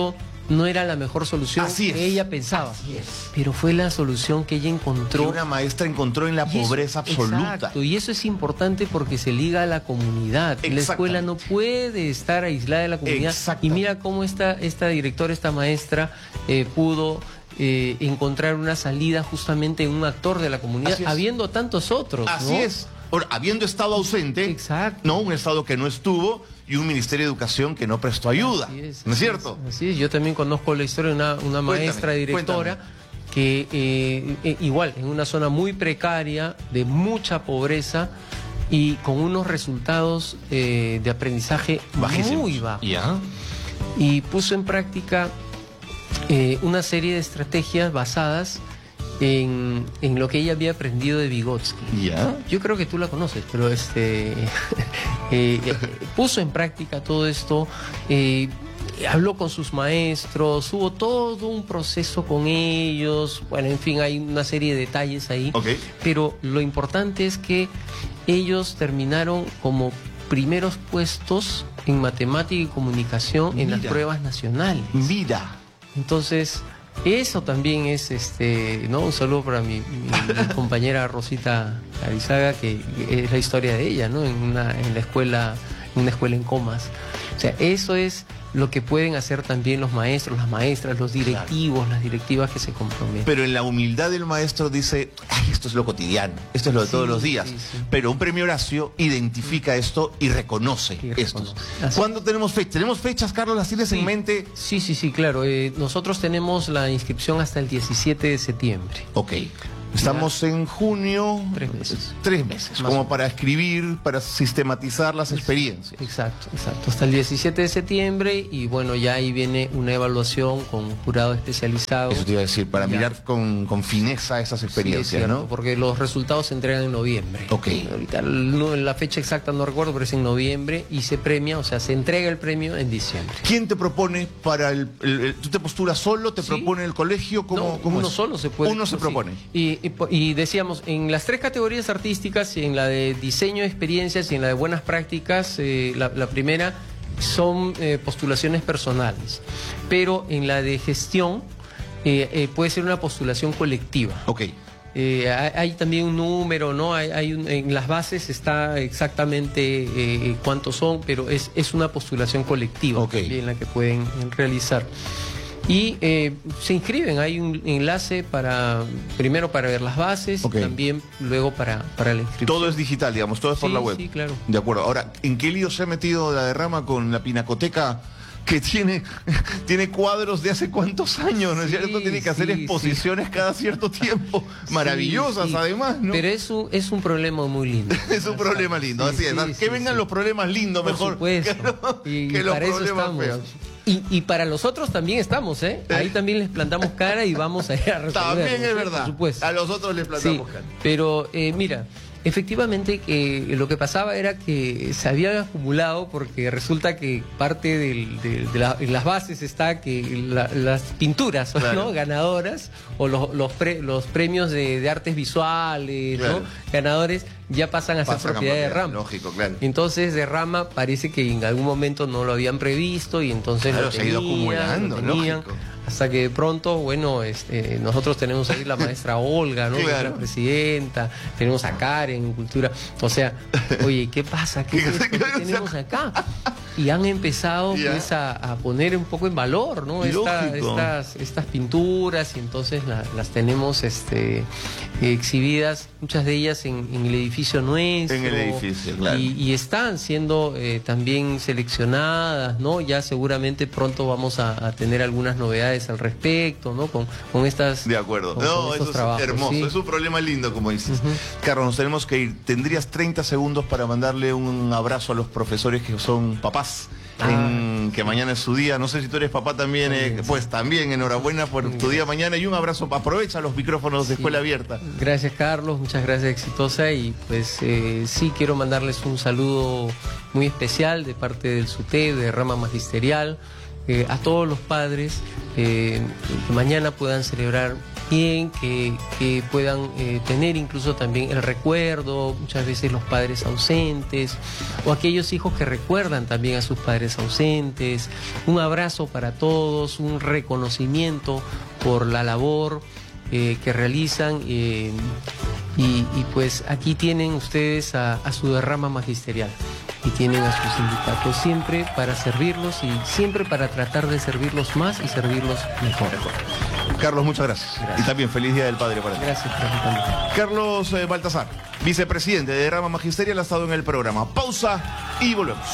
Speaker 8: no era la mejor solución
Speaker 5: Así es.
Speaker 8: que ella pensaba.
Speaker 5: Así es.
Speaker 8: Pero fue la solución que ella encontró.
Speaker 5: Que una maestra encontró en la
Speaker 8: Y eso-
Speaker 5: pobreza absoluta.
Speaker 8: Exacto, y eso es importante porque se liga a la comunidad. La escuela no puede estar aislada de la comunidad. Y mira cómo esta, esta directora, esta maestra, eh, pudo eh, encontrar una salida justamente en un actor de la comunidad, habiendo tantos otros.
Speaker 5: Así
Speaker 8: ¿no?
Speaker 5: es. Ahora, habiendo estado ausente, no un Estado que no estuvo y un Ministerio de Educación que no prestó ayuda.
Speaker 8: Así es,
Speaker 5: ¿No es
Speaker 8: así
Speaker 5: cierto?
Speaker 8: es, así es. Yo también conozco la historia de una, una maestra
Speaker 5: Cuéntame,
Speaker 8: directora que eh, eh, igual, en una zona muy precaria, de mucha pobreza y con unos resultados eh, de aprendizaje
Speaker 5: Bajísimos.
Speaker 8: muy bajos.
Speaker 5: Ya.
Speaker 8: Y puso en práctica eh, una serie de estrategias basadas en, en lo que ella había aprendido de Vygotsky.
Speaker 5: Ya.
Speaker 8: Yo creo que tú la conoces, pero este eh, eh, puso en práctica todo esto, eh, habló con sus maestros, hubo todo un proceso con ellos, bueno, en fin, hay una serie de detalles ahí,
Speaker 5: okay.
Speaker 8: Pero lo importante es que ellos terminaron como primeros puestos en matemática y comunicación en
Speaker 5: Mira.
Speaker 8: las pruebas nacionales.
Speaker 5: Mira.
Speaker 8: Entonces, eso también es, este, ¿no? Un saludo para mi, mi- mi compañera Rosita Arizaga, que es la historia de ella, ¿no? En una, en la escuela, en una escuela en Comas. O sea, eso es lo que pueden hacer también los maestros, las maestras, los directivos, las directivas que se comprometen.
Speaker 5: Pero en la humildad del maestro dice, ay, esto es lo cotidiano, esto es lo de
Speaker 8: Sí,
Speaker 5: todos los días.
Speaker 8: sí, sí.
Speaker 5: Pero un premio Horacio identifica esto y reconoce esto. ¿Cuándo tenemos fecha? ¿Tenemos fechas, Carlos? ¿Las tienes en mente?
Speaker 8: Sí, sí, sí, claro. Eh, nosotros tenemos la inscripción hasta el diecisiete de septiembre.
Speaker 5: Ok. Estamos en junio.
Speaker 8: Tres meses.
Speaker 5: Tres meses.
Speaker 8: Más
Speaker 5: Como
Speaker 8: o
Speaker 5: para escribir, para sistematizar las experiencias.
Speaker 8: Exacto, exacto. Hasta el diecisiete de septiembre y bueno, ya ahí viene una evaluación con un jurado especializado.
Speaker 5: Eso te iba a decir, para
Speaker 8: Ya.
Speaker 5: mirar con, con fineza esas
Speaker 8: Sí, es
Speaker 5: experiencias,
Speaker 8: cierto,
Speaker 5: ¿no?
Speaker 8: porque los resultados se entregan en noviembre.
Speaker 5: Ok.
Speaker 8: Ahorita no, la fecha exacta no recuerdo, pero es en noviembre y se premia, o sea, se entrega el premio en diciembre.
Speaker 5: ¿Quién te propone para el, el- el- tú te postulas solo, te propone el colegio? ¿Cómo,
Speaker 8: No,
Speaker 5: cómo
Speaker 8: uno
Speaker 5: es?
Speaker 8: solo se puede.
Speaker 5: Uno se
Speaker 8: sí.
Speaker 5: propone.
Speaker 8: Y, y, po- y decíamos, en las tres categorías artísticas, en la de diseño de experiencias y en la de buenas prácticas, eh, la, la primera son eh, postulaciones personales, pero en la de gestión eh, eh, puede ser una postulación colectiva.
Speaker 5: Ok.
Speaker 8: Eh, hay, hay también un número, ¿no? Hay, hay un- en las bases está exactamente eh, cuántos son, pero es, es una postulación colectiva también la que pueden realizar. Y eh, se inscriben, hay un enlace para, primero para ver las bases,
Speaker 5: Ok.
Speaker 8: y también luego para, para la inscripción.
Speaker 5: Todo es digital, digamos, todo es por
Speaker 8: Sí,
Speaker 5: la web.
Speaker 8: sí, claro.
Speaker 5: De acuerdo. Ahora, ¿en qué lío se ha metido la derrama con la pinacoteca que tiene, tiene cuadros de hace cuántos años, ¿no es cierto? Tiene que hacer
Speaker 8: sí,
Speaker 5: exposiciones cada cierto tiempo, maravillosas
Speaker 8: Sí, sí.
Speaker 5: además, ¿no?
Speaker 8: Pero es un, es un problema muy lindo.
Speaker 5: Es un problema lindo,
Speaker 8: Sí,
Speaker 5: así es.
Speaker 8: sí,
Speaker 5: que
Speaker 8: sí,
Speaker 5: vengan
Speaker 8: sí.
Speaker 5: los problemas lindos
Speaker 8: Por
Speaker 5: mejor
Speaker 8: supuesto.
Speaker 5: que, lo-
Speaker 8: Y
Speaker 5: que los
Speaker 8: para eso
Speaker 5: problemas
Speaker 8: estamos.
Speaker 5: feos.
Speaker 8: Y, y para los otros también estamos, ¿eh? Ahí también les plantamos cara y vamos a ir a resolver.
Speaker 5: También es verdad.
Speaker 8: Por supuesto.
Speaker 5: A los otros les
Speaker 8: Sí,
Speaker 5: plantamos cara.
Speaker 8: pero eh, mira, efectivamente eh, lo que pasaba era que se había acumulado porque resulta que parte del- del- de, la- en las bases está que la- las pinturas, ¿no?
Speaker 5: Claro.
Speaker 8: Ganadoras o los, los, pre- los premios de, de artes visuales,
Speaker 5: Claro.
Speaker 8: ¿no? Ganadores ya pasan a ser
Speaker 5: Pasan a
Speaker 8: propiedad de
Speaker 5: propiedad,
Speaker 8: Rama.
Speaker 5: lógico, claro.
Speaker 8: Entonces de Rama parece que en algún momento no lo habían previsto y entonces
Speaker 5: Claro,
Speaker 8: lo
Speaker 5: se ha ido
Speaker 8: tenían,
Speaker 5: acumulando,
Speaker 8: lo tenían,
Speaker 5: lógico.
Speaker 8: hasta que de pronto, bueno, este, nosotros tenemos ahí la maestra Olga, ¿no? Que es
Speaker 5: Claro.
Speaker 8: la presidenta, tenemos a Karen en cultura, o sea, oye, ¿qué pasa? ¿Qué es esto que tenemos acá? Y han empezado
Speaker 5: Ya.
Speaker 8: pues a, a poner un poco en valor, ¿no? Esta-
Speaker 5: Lógico.
Speaker 8: estas, estas pinturas y entonces la- las tenemos este, exhibidas, muchas de ellas en, en el edificio nuestro.
Speaker 5: En el edificio, claro.
Speaker 8: Y, y están siendo eh, también seleccionadas, ¿no? Ya seguramente pronto vamos a, a tener algunas novedades al respecto, ¿no? Con, con estas.
Speaker 5: De acuerdo.
Speaker 8: con-
Speaker 5: No,
Speaker 8: con
Speaker 5: eso
Speaker 8: estos
Speaker 5: es
Speaker 8: trabajos,
Speaker 5: hermoso.
Speaker 8: sí.
Speaker 5: Es un problema lindo, como dices. Carlos, nos tenemos que ir. ¿Tendrías treinta segundos para mandarle un abrazo a los profesores que son papás?
Speaker 8: Ah.
Speaker 5: En- que mañana es su día. No sé si tú eres papá también. eh, pues también, enhorabuena por tu día mañana. Y un abrazo. Aprovecha los micrófonos de Escuela Abierta.
Speaker 8: Gracias, Carlos, muchas gracias, Exitosa, y pues eh, sí quiero mandarles un saludo muy especial de parte del SUTEP, de Rama Magisterial, eh, a todos los padres eh, que mañana puedan celebrar bien, que, que puedan eh, tener incluso también el recuerdo, muchas veces los padres ausentes, o aquellos hijos que recuerdan también a sus padres ausentes. Un abrazo para todos, un reconocimiento por la labor eh, que realizan. Eh, y, y pues aquí tienen ustedes a, a su derrama magisterial y tienen a sus sindicatos siempre para servirlos y siempre para tratar de servirlos más y servirlos mejor.
Speaker 5: Carlos, muchas gracias.
Speaker 8: Gracias.
Speaker 5: Y también feliz Día del Padre para ti.
Speaker 8: Gracias, gracias.
Speaker 5: Carlos eh, Baltasar, vicepresidente de Derrama Magisterial, ha estado en el programa. Pausa y volvemos.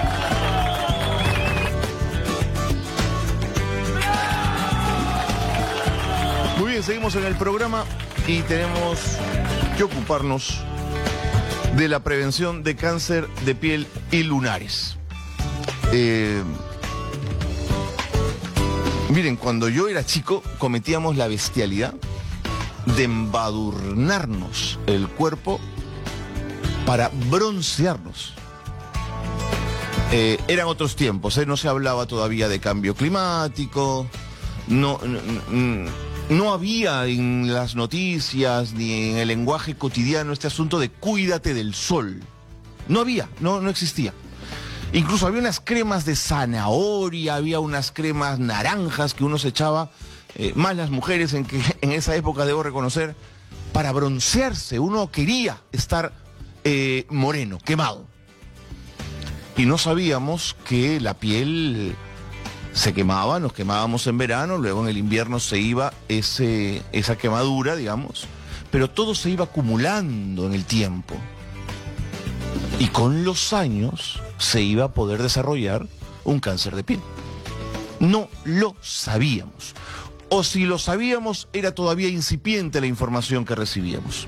Speaker 5: Muy bien, seguimos en el programa y tenemos que ocuparnos de la prevención de cáncer de piel y lunares. Eh, miren, cuando yo era chico cometíamos la bestialidad de embadurnarnos el cuerpo para broncearnos. Eh, eran otros tiempos, ¿eh? No se hablaba todavía de cambio climático, no... no, no No había en las noticias ni en el lenguaje cotidiano este asunto de cuídate del sol. No había, no, no existía. Incluso había unas cremas de zanahoria, había unas cremas naranjas que uno se echaba, eh, más las mujeres en, que, en esa época, debo reconocer, para broncearse. Uno quería estar eh, moreno, quemado. Y no sabíamos que la piel se quemaba, nos quemábamos en verano, luego en el invierno se iba ese, esa quemadura, digamos, pero todo se iba acumulando en el tiempo. Y con los años se iba a poder desarrollar un cáncer de piel. No lo sabíamos. O si lo sabíamos, era todavía incipiente la información que recibíamos.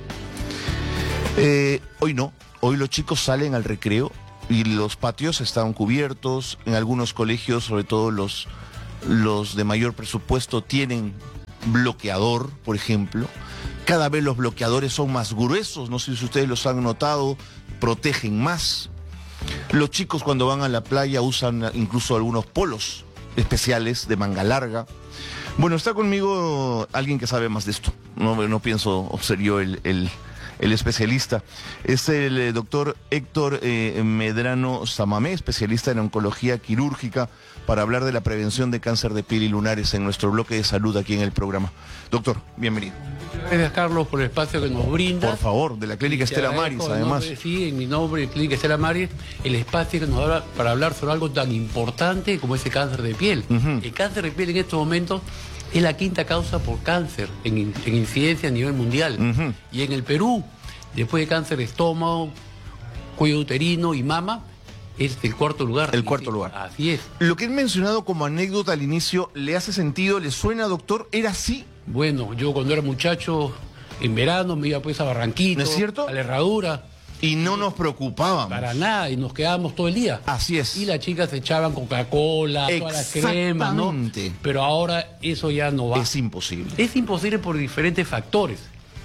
Speaker 5: Eh, hoy no, hoy los chicos salen al recreo y los patios están cubiertos. En algunos colegios, sobre todo los, los de mayor presupuesto, tienen bloqueador, por ejemplo. Cada vez los bloqueadores son más gruesos, no sé si ustedes los han notado, protegen más. Los chicos cuando van a la playa usan incluso algunos polos especiales de manga larga. Bueno, está conmigo alguien que sabe más de esto. No, no pienso ser yo el... el El especialista es el eh, doctor Héctor eh, Medrano Samamé, especialista en oncología quirúrgica, para hablar de la prevención de cáncer de piel y lunares en nuestro bloque de salud aquí en el programa. Doctor, bienvenido.
Speaker 9: Gracias, Carlos, por el espacio que nos brinda.
Speaker 5: Por favor, de la Clínica Estela Maris, además.
Speaker 9: Nombre, sí, en mi nombre, Clínica Estela Maris, el espacio que nos da para hablar sobre algo tan importante como ese cáncer de piel. Uh-huh. El cáncer de piel en estos momentos es la quinta causa por cáncer en, en incidencia a nivel mundial. Uh-huh. Y en el Perú, después de cáncer de estómago, cuello uterino y mama, es el cuarto lugar.
Speaker 5: El cuarto lugar.
Speaker 9: Así es.
Speaker 5: Lo que he mencionado como anécdota al inicio, ¿le hace sentido? ¿Le suena, doctor? ¿Era así?
Speaker 9: Bueno, yo cuando era muchacho, en verano me iba pues a Barranquito,
Speaker 5: ¿no es cierto?
Speaker 9: A la Herradura.
Speaker 5: Y no nos preocupábamos.
Speaker 9: Para nada, y nos quedábamos todo el día.
Speaker 5: Así es.
Speaker 9: Y las chicas se echaban Coca-Cola, todas las cremas, ¿no? Pero ahora eso ya no va.
Speaker 5: Es imposible.
Speaker 9: Es imposible por diferentes factores.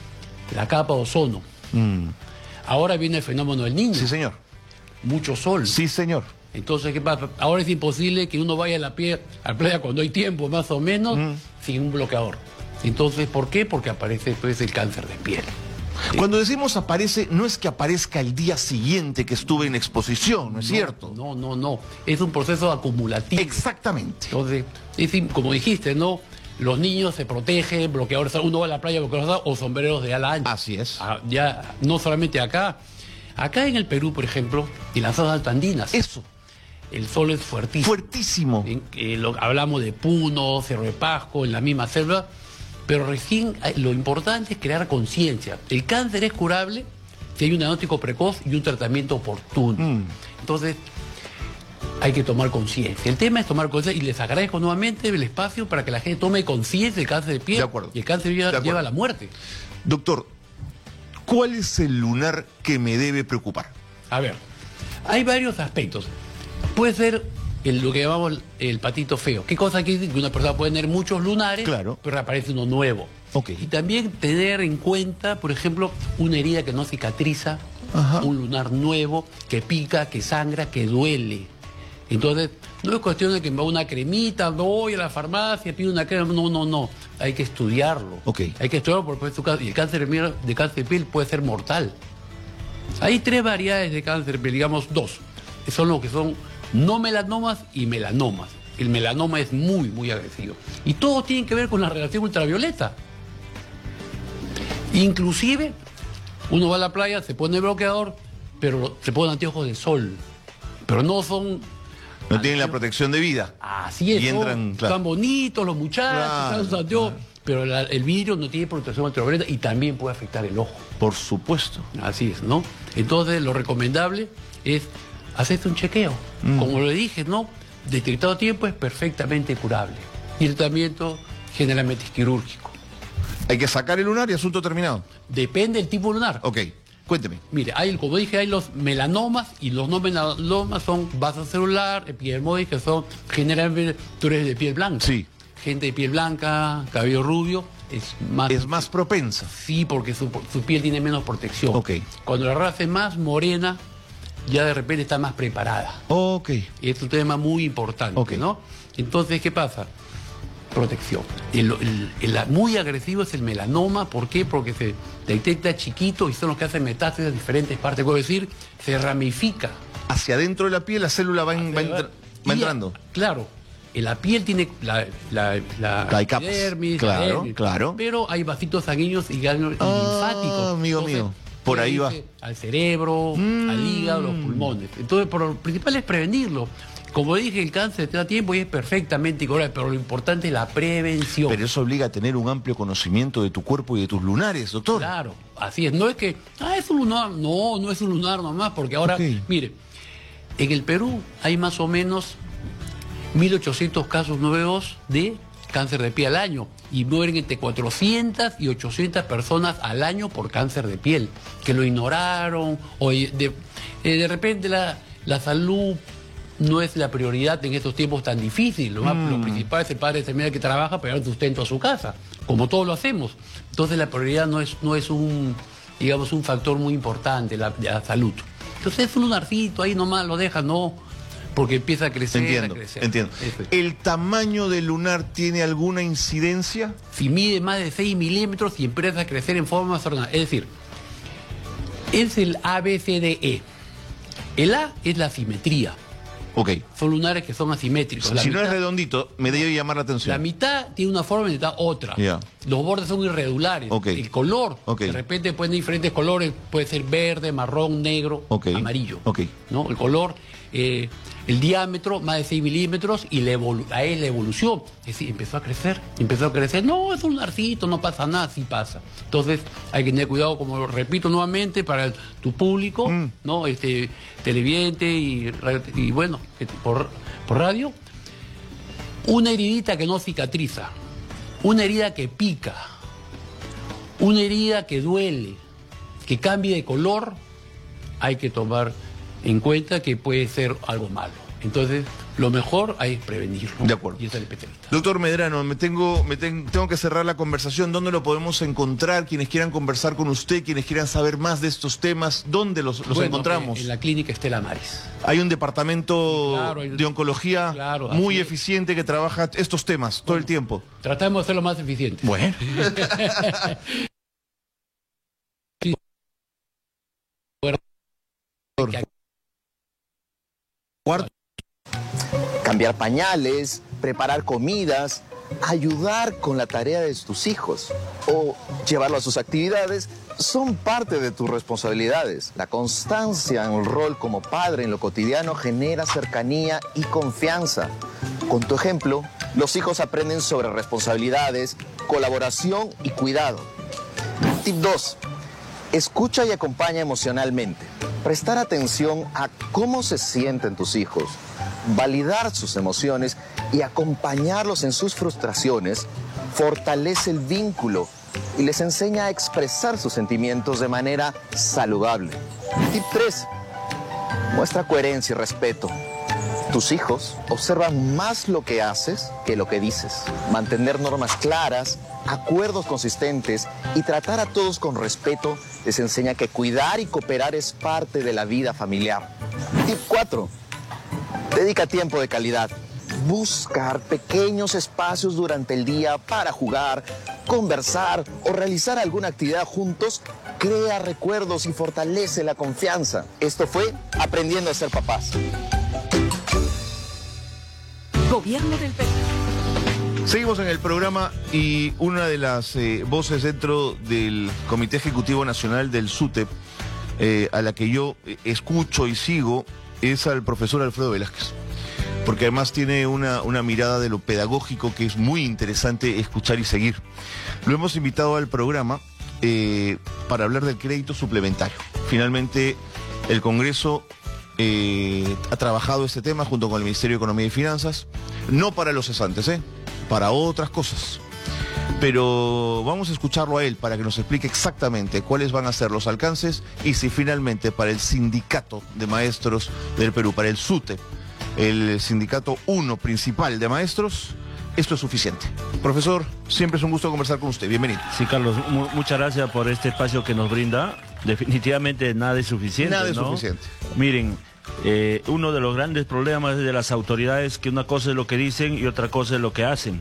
Speaker 9: La capa de ozono.
Speaker 5: Mm.
Speaker 9: Ahora viene el fenómeno del Niño.
Speaker 5: Sí, señor.
Speaker 9: Mucho sol.
Speaker 5: Sí, señor.
Speaker 9: Entonces, ¿qué pasa? Ahora es imposible que uno vaya a la, pie, a la playa cuando hay tiempo, más o menos, mm. sin un bloqueador. Entonces, ¿por qué? Porque aparece pues, el cáncer de piel.
Speaker 5: Cuando decimos aparece, no es que aparezca el día siguiente que estuve en exposición, ¿no es
Speaker 9: no,
Speaker 5: cierto?
Speaker 9: No, no, no. Es un proceso acumulativo.
Speaker 5: Exactamente.
Speaker 9: Entonces, es, como dijiste, ¿no? Los niños se protegen, bloqueadores, uno va a la playa, bloqueadores o sombreros de ala ancha.
Speaker 5: Así es.
Speaker 9: Ah, ya, no solamente acá. Acá en el Perú, por ejemplo, en las zonas altoandinas.
Speaker 5: Eso.
Speaker 9: El sol es fuertísimo.
Speaker 5: Fuertísimo.
Speaker 9: En, eh, lo, hablamos de Puno, Cerro de Pasco, en la misma selva. Pero recién lo importante es crear conciencia. El cáncer es curable si hay un diagnóstico precoz y un tratamiento oportuno. Mm. Entonces, hay que tomar conciencia. El tema es tomar conciencia y les agradezco nuevamente el espacio para que la gente tome conciencia del cáncer de piel.
Speaker 5: De acuerdo.
Speaker 9: Y el cáncer lleva, lleva a la muerte.
Speaker 5: Doctor, ¿cuál es el lunar que me debe preocupar?
Speaker 9: A ver, hay varios aspectos. Puede ser el, lo que llamamos el, el patito feo. ¿Qué cosa quiere decir? Que una persona puede tener muchos lunares,
Speaker 5: claro,
Speaker 9: pero aparece uno nuevo.
Speaker 5: Okay.
Speaker 9: Y también tener en cuenta, por ejemplo, una herida que no cicatriza,
Speaker 5: ajá,
Speaker 9: un lunar nuevo, que pica, que sangra, que duele. Entonces, no es cuestión de que me va una cremita, voy a la farmacia, pido una crema, no, no, no. hay que estudiarlo.
Speaker 5: Okay.
Speaker 9: Hay que estudiarlo porque y el cáncer de piel, de cáncer de piel puede ser mortal. Hay tres variedades de cáncer de piel, digamos dos. Que son los que son no melanomas y melanomas. El melanoma es muy, muy agresivo. Y todo tiene que ver con la radiación ultravioleta. Inclusive, uno va a la playa, se pone bloqueador, pero se ponen anteojos de sol. Pero no son...
Speaker 5: No tienen la protección de vida.
Speaker 9: Así es,
Speaker 5: y entran, claro.
Speaker 9: Están bonitos los muchachos,
Speaker 5: Claro,
Speaker 9: están sus anteojos,
Speaker 5: claro.
Speaker 9: pero la- el vidrio no tiene protección ultravioleta y también puede afectar el ojo.
Speaker 5: Por supuesto.
Speaker 9: Así es, ¿no? Entonces, lo recomendable es hacerte un chequeo.
Speaker 5: Mm.
Speaker 9: Como le dije, ¿no? Detectado a tiempo es perfectamente curable. Y el tratamiento generalmente es quirúrgico.
Speaker 5: Hay que sacar el lunar y asunto terminado.
Speaker 9: Depende del tipo lunar.
Speaker 5: Ok, cuénteme.
Speaker 9: Mire, hay, como dije, hay los melanomas y los no melanomas son vasocelular, epidermoide, que son generalmente, tú eres de piel blanca.
Speaker 5: Sí.
Speaker 9: Gente de piel blanca, cabello rubio, es más...
Speaker 5: Es más propensa.
Speaker 9: Sí, porque su, su piel tiene menos protección.
Speaker 5: Ok.
Speaker 9: Cuando la raza es más morena, ya de repente está más preparada.
Speaker 5: Ok.
Speaker 9: Y es un tema muy importante,
Speaker 5: Ok.
Speaker 9: ¿no? Entonces, ¿qué pasa? Protección. El, el- el muy agresivo es el melanoma. ¿Por qué? Porque se detecta chiquito y son los que hacen metástasis en diferentes partes. Puedo decir, se ramifica.
Speaker 5: Hacia adentro de la piel la célula va, en- va, entra- va
Speaker 9: Y,
Speaker 5: entrando.
Speaker 9: Claro. En la piel tiene la, la, la
Speaker 5: Hay capas.
Speaker 9: epidermis,
Speaker 5: Claro,
Speaker 9: la dermis,
Speaker 5: claro.
Speaker 9: pero hay vasitos sanguíneos y ganglios
Speaker 5: Ah,
Speaker 9: linfáticos.
Speaker 5: amigo mío. Por
Speaker 9: puede
Speaker 5: ahí va.
Speaker 9: irse al cerebro,
Speaker 5: Mm.
Speaker 9: al hígado, los pulmones. Entonces, por lo principal es prevenirlo. Como dije, el cáncer te da tiempo y es perfectamente curable, pero lo importante es la prevención.
Speaker 5: Pero eso obliga a tener un amplio conocimiento de tu cuerpo y de tus lunares, doctor.
Speaker 9: Claro, así es. No es que, ah, es un lunar. No, no es un lunar nomás, porque ahora,
Speaker 5: Ok.
Speaker 9: mire, en el Perú hay más o menos mil ochocientos casos nuevos de cáncer de piel al año y mueren entre cuatrocientas y ochocientas personas al año por cáncer de piel, que lo ignoraron o de, eh, de repente la, la salud no es la prioridad en estos tiempos tan difíciles. Lo, más,
Speaker 5: Mm.
Speaker 9: lo principal es el padre de familia que trabaja para dar sustento a su casa, como todos lo hacemos. Entonces la prioridad no es, no es un, digamos, un factor muy importante, la, la salud. Entonces es un lunarcito, ahí nomás lo deja, no, porque empieza a crecer,
Speaker 5: Entiendo,
Speaker 9: a crecer.
Speaker 5: entiendo.
Speaker 9: Eso es.
Speaker 5: ¿El tamaño del lunar tiene alguna incidencia?
Speaker 9: Si mide más de seis milímetros y empieza a crecer en forma ordenada. Es decir, es el A B C D E. El A es la simetría.
Speaker 5: Ok.
Speaker 9: Son lunares que son asimétricos. La
Speaker 5: Si no es
Speaker 9: mitad-
Speaker 5: redondito, me debe llamar la atención.
Speaker 9: La mitad tiene una forma y la mitad otra.
Speaker 5: Ya.
Speaker 9: Los bordes son irregulares.
Speaker 5: Ok.
Speaker 9: El color,
Speaker 5: Ok.
Speaker 9: de repente pueden diferentes colores, puede ser verde, marrón, negro,
Speaker 5: Ok.
Speaker 9: amarillo.
Speaker 5: Ok.
Speaker 9: ¿No? El color, eh, el diámetro, más de seis milímetros, y la evolu- ahí es la evolución. Es decir, empezó a crecer, empezó a crecer. No, es un narcito, no pasa nada, sí pasa. Entonces, hay que tener cuidado, como lo repito nuevamente, para tu público,
Speaker 5: Mm.
Speaker 9: ¿no? Este, televidente y, radio- y bueno, este, por, por radio. Una heridita que no cicatriza, una herida que pica, una herida que duele, que cambie de color, hay que tomar en cuenta que puede ser algo malo. Entonces, lo mejor hay es prevenirlo.
Speaker 5: De acuerdo.
Speaker 9: Y es el especialista.
Speaker 5: Doctor Medrano, me tengo, me ten- tengo que cerrar la conversación. ¿Dónde lo podemos encontrar? Quienes quieran conversar con usted, quienes quieran saber más de estos temas, ¿dónde los, los
Speaker 9: Bueno,
Speaker 5: encontramos?
Speaker 9: En la clínica Estela Maris.
Speaker 5: Hay un departamento
Speaker 9: Sí, claro, hay-
Speaker 5: de oncología
Speaker 9: Claro,
Speaker 5: muy
Speaker 9: así es.
Speaker 5: eficiente que trabaja estos temas todo el tiempo.
Speaker 9: Tratamos de hacerlo más eficiente.
Speaker 5: Bueno. Cuarto.
Speaker 10: Cambiar pañales, preparar comidas, ayudar con la tarea de tus hijos o llevarlo a sus actividades son parte de tus responsabilidades. La constancia en el rol como padre en lo cotidiano genera cercanía y confianza. Con tu ejemplo, los hijos aprenden sobre responsabilidades, colaboración y cuidado. Tip dos. Escucha y acompaña emocionalmente. Prestar atención a cómo se sienten tus hijos, validar sus emociones y acompañarlos en sus frustraciones fortalece el vínculo y les enseña a expresar sus sentimientos de manera saludable. Tip tres. Muestra coherencia y respeto. Tus hijos observan más lo que haces que lo que dices. Mantener normas claras, acuerdos consistentes y tratar a todos con respeto les enseña que cuidar y cooperar es parte de la vida familiar. Tip cuatro. Dedica tiempo de calidad. Buscar pequeños espacios durante el día para jugar, conversar o realizar alguna actividad juntos crea recuerdos y fortalece la confianza. Esto fue Aprendiendo a ser papás.
Speaker 3: Gobierno del Perú.
Speaker 5: Seguimos en el programa y una de las eh, voces dentro del Comité Ejecutivo Nacional del SUTEP, eh, a la que yo escucho y sigo, es al profesor Alfredo Velázquez. Porque además tiene una, una mirada de lo pedagógico que es muy interesante escuchar y seguir. Lo hemos invitado al programa eh, para hablar del crédito suplementario. Finalmente, el Congreso eh, ha trabajado este tema junto con el Ministerio de Economía y Finanzas, no para los cesantes, ¿eh? para otras cosas. Pero vamos a escucharlo a él para que nos explique exactamente cuáles van a ser los alcances y si finalmente para el Sindicato de Maestros del Perú, para el SUTEP, el sindicato uno principal de maestros, esto es suficiente. Profesor, siempre es un gusto conversar con usted. Bienvenido.
Speaker 11: Sí, Carlos, mu muchas gracias por este espacio que nos brinda. Definitivamente nada es suficiente.
Speaker 5: Nada es
Speaker 11: ¿no?
Speaker 5: suficiente.
Speaker 11: Miren, eh, uno de los grandes problemas de las autoridades es que una cosa es lo que dicen y otra cosa es lo que hacen.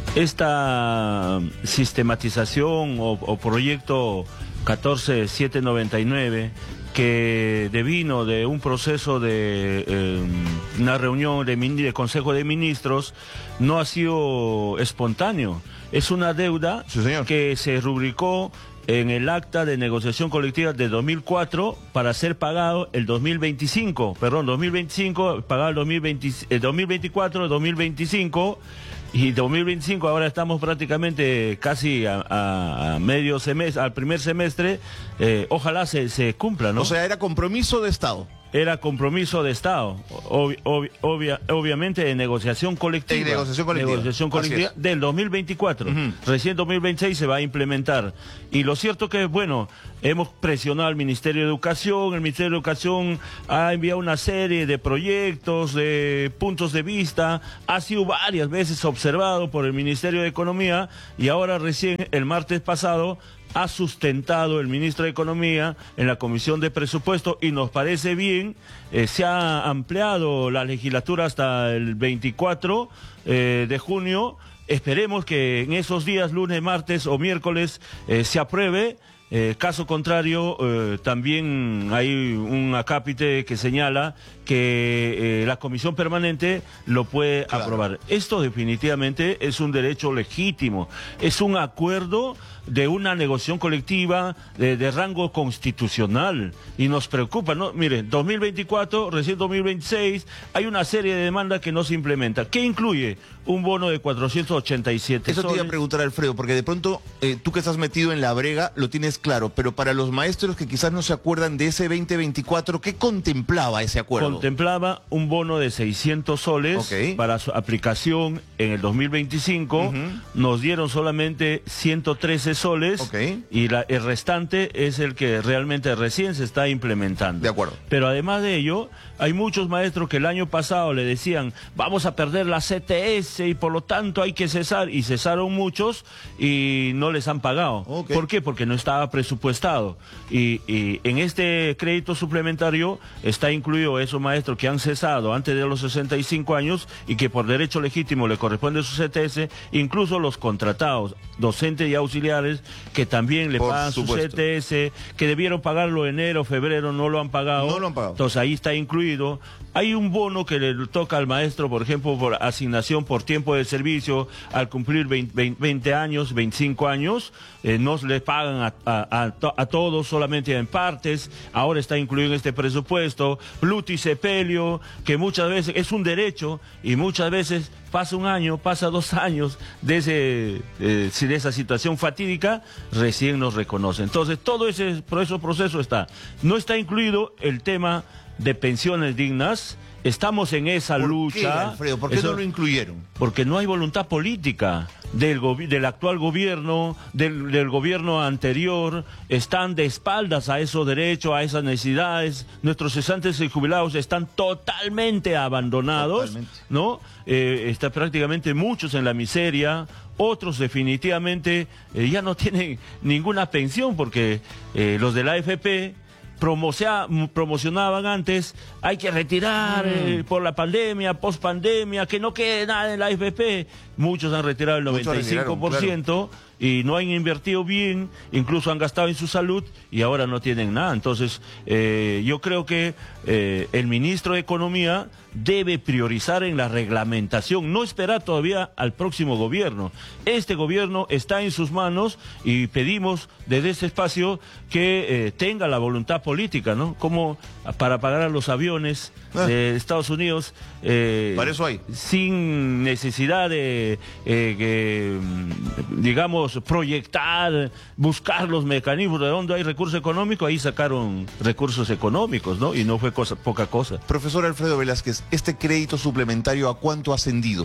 Speaker 11: Esta sistematización o, o proyecto catorce mil setecientos noventa y nueve, que devino de un proceso de eh, una reunión de, de Consejo de Ministros, no ha sido espontáneo. Es una deuda sí, que se rubricó en el acta de negociación colectiva de dos mil cuatro para ser pagado el dos mil veinticinco, perdón, dos mil veinticinco, pagado el dos mil veinte, el dos mil veinticuatro, dos mil veinticinco. Y dos mil veinticinco ahora estamos prácticamente casi a, a, a medio semestre, al primer semestre, eh, ojalá se, se cumpla, ¿no?
Speaker 5: O sea, era compromiso de Estado.
Speaker 11: Era compromiso de Estado, ob, ob, obvia, obviamente de negociación colectiva.
Speaker 5: De negociación colectiva.
Speaker 11: Negociación colectiva del dos mil veinticuatro. Uh-huh. Recién dos mil veintiséis se va a implementar. Y lo cierto que, bueno, hemos presionado al Ministerio de Educación, el Ministerio de Educación ha enviado una serie de proyectos, de puntos de vista, ha sido varias veces observado por el Ministerio de Economía y ahora recién, el martes pasado, ha sustentado el ministro de Economía en la Comisión de Presupuesto y nos parece bien, eh, se ha ampliado la legislatura hasta el veinticuatro eh, de junio, esperemos que en esos días, lunes, martes o miércoles, eh, se apruebe. Eh, caso contrario, eh, también hay un acápite que señala que eh, la comisión permanente lo puede claro. aprobar. Esto definitivamente es un derecho legítimo, es un acuerdo de una negociación colectiva de, de rango constitucional y nos preocupa, ¿no? Miren, dos mil veinticuatro, recién dos mil veintiséis, hay una serie de demandas que no se implementa. ¿Qué incluye? Un bono de cuatrocientos ochenta y siete
Speaker 5: Eso
Speaker 11: soles.
Speaker 5: te iba a preguntar, Alfredo, porque de pronto eh, tú que estás metido en la brega lo tienes claro, pero para los maestros que quizás no se acuerdan de ese veinte veinticuatro, ¿qué contemplaba ese acuerdo?
Speaker 11: Contemplaba un bono de seiscientos soles okay. para su aplicación en el dos mil veinticinco, uh-huh. nos dieron solamente ciento trece soles okay. y la, el restante es el que realmente recién se está implementando.
Speaker 5: De acuerdo.
Speaker 11: Pero además de ello, hay muchos maestros que el año pasado le decían, vamos a perder la C T S y por lo tanto hay que cesar, y cesaron muchos y no les han pagado. Okay. ¿Por qué? Porque no estaba presupuestado. Y, y en este crédito suplementario está incluido esos maestros que han cesado antes de los sesenta y cinco años y que por derecho legítimo le corresponde su C T S, incluso los contratados, docentes y auxiliares, que también le por pagan supuesto. su C T S, que debieron pagarlo enero, febrero, no lo han pagado.
Speaker 5: No lo han pagado.
Speaker 11: Entonces ahí está incluido. Hay un bono que le toca al maestro, por ejemplo, por asignación por tiempo de servicio, al cumplir veinte, veinte años, veinticinco años, eh, no le pagan a, a, a, a todos, solamente en partes, ahora está incluido en este presupuesto, Bluti sepelio, que muchas veces es un derecho y muchas veces pasa un año, pasa dos años de, ese, eh, de esa situación fatídica, recién nos reconoce. Entonces todo ese proceso, proceso está. No está incluido el tema de pensiones dignas. Estamos en esa
Speaker 5: ¿Por
Speaker 11: lucha.
Speaker 5: qué, Alfredo? ¿Por qué
Speaker 11: Eso,
Speaker 5: no lo incluyeron?
Speaker 11: Porque no hay voluntad política del, del actual gobierno, del, del gobierno anterior. Están de espaldas a esos derechos, a esas necesidades. Nuestros cesantes y jubilados están totalmente abandonados, totalmente. ¿no? Eh, está prácticamente muchos en la miseria. Otros definitivamente eh, ya no tienen ninguna pensión porque eh, los de la A F P promocea, promocionaban antes, hay que retirar mm. eh, por la pandemia, post pandemia, que no quede nada en la A F P. Muchos han retirado el noventa y cinco por ciento claro. y no han invertido bien, incluso han gastado en su salud y ahora no tienen nada. Entonces, eh, yo creo que eh, el ministro de Economía debe priorizar en la reglamentación, no esperar todavía al próximo gobierno. Este gobierno está en sus manos y pedimos desde este espacio que eh, tenga la voluntad política, ¿no? Como para pagar a los aviones ah. de Estados Unidos. Eh,
Speaker 5: para eso hay.
Speaker 11: Sin necesidad de, eh, que, digamos, proyectar, buscar los mecanismos de donde hay recursos económicos, ahí sacaron recursos económicos, ¿no? Y no fue cosa, poca cosa.
Speaker 5: Profesor Alfredo Velázquez, ¿este crédito suplementario a cuánto ha ascendido?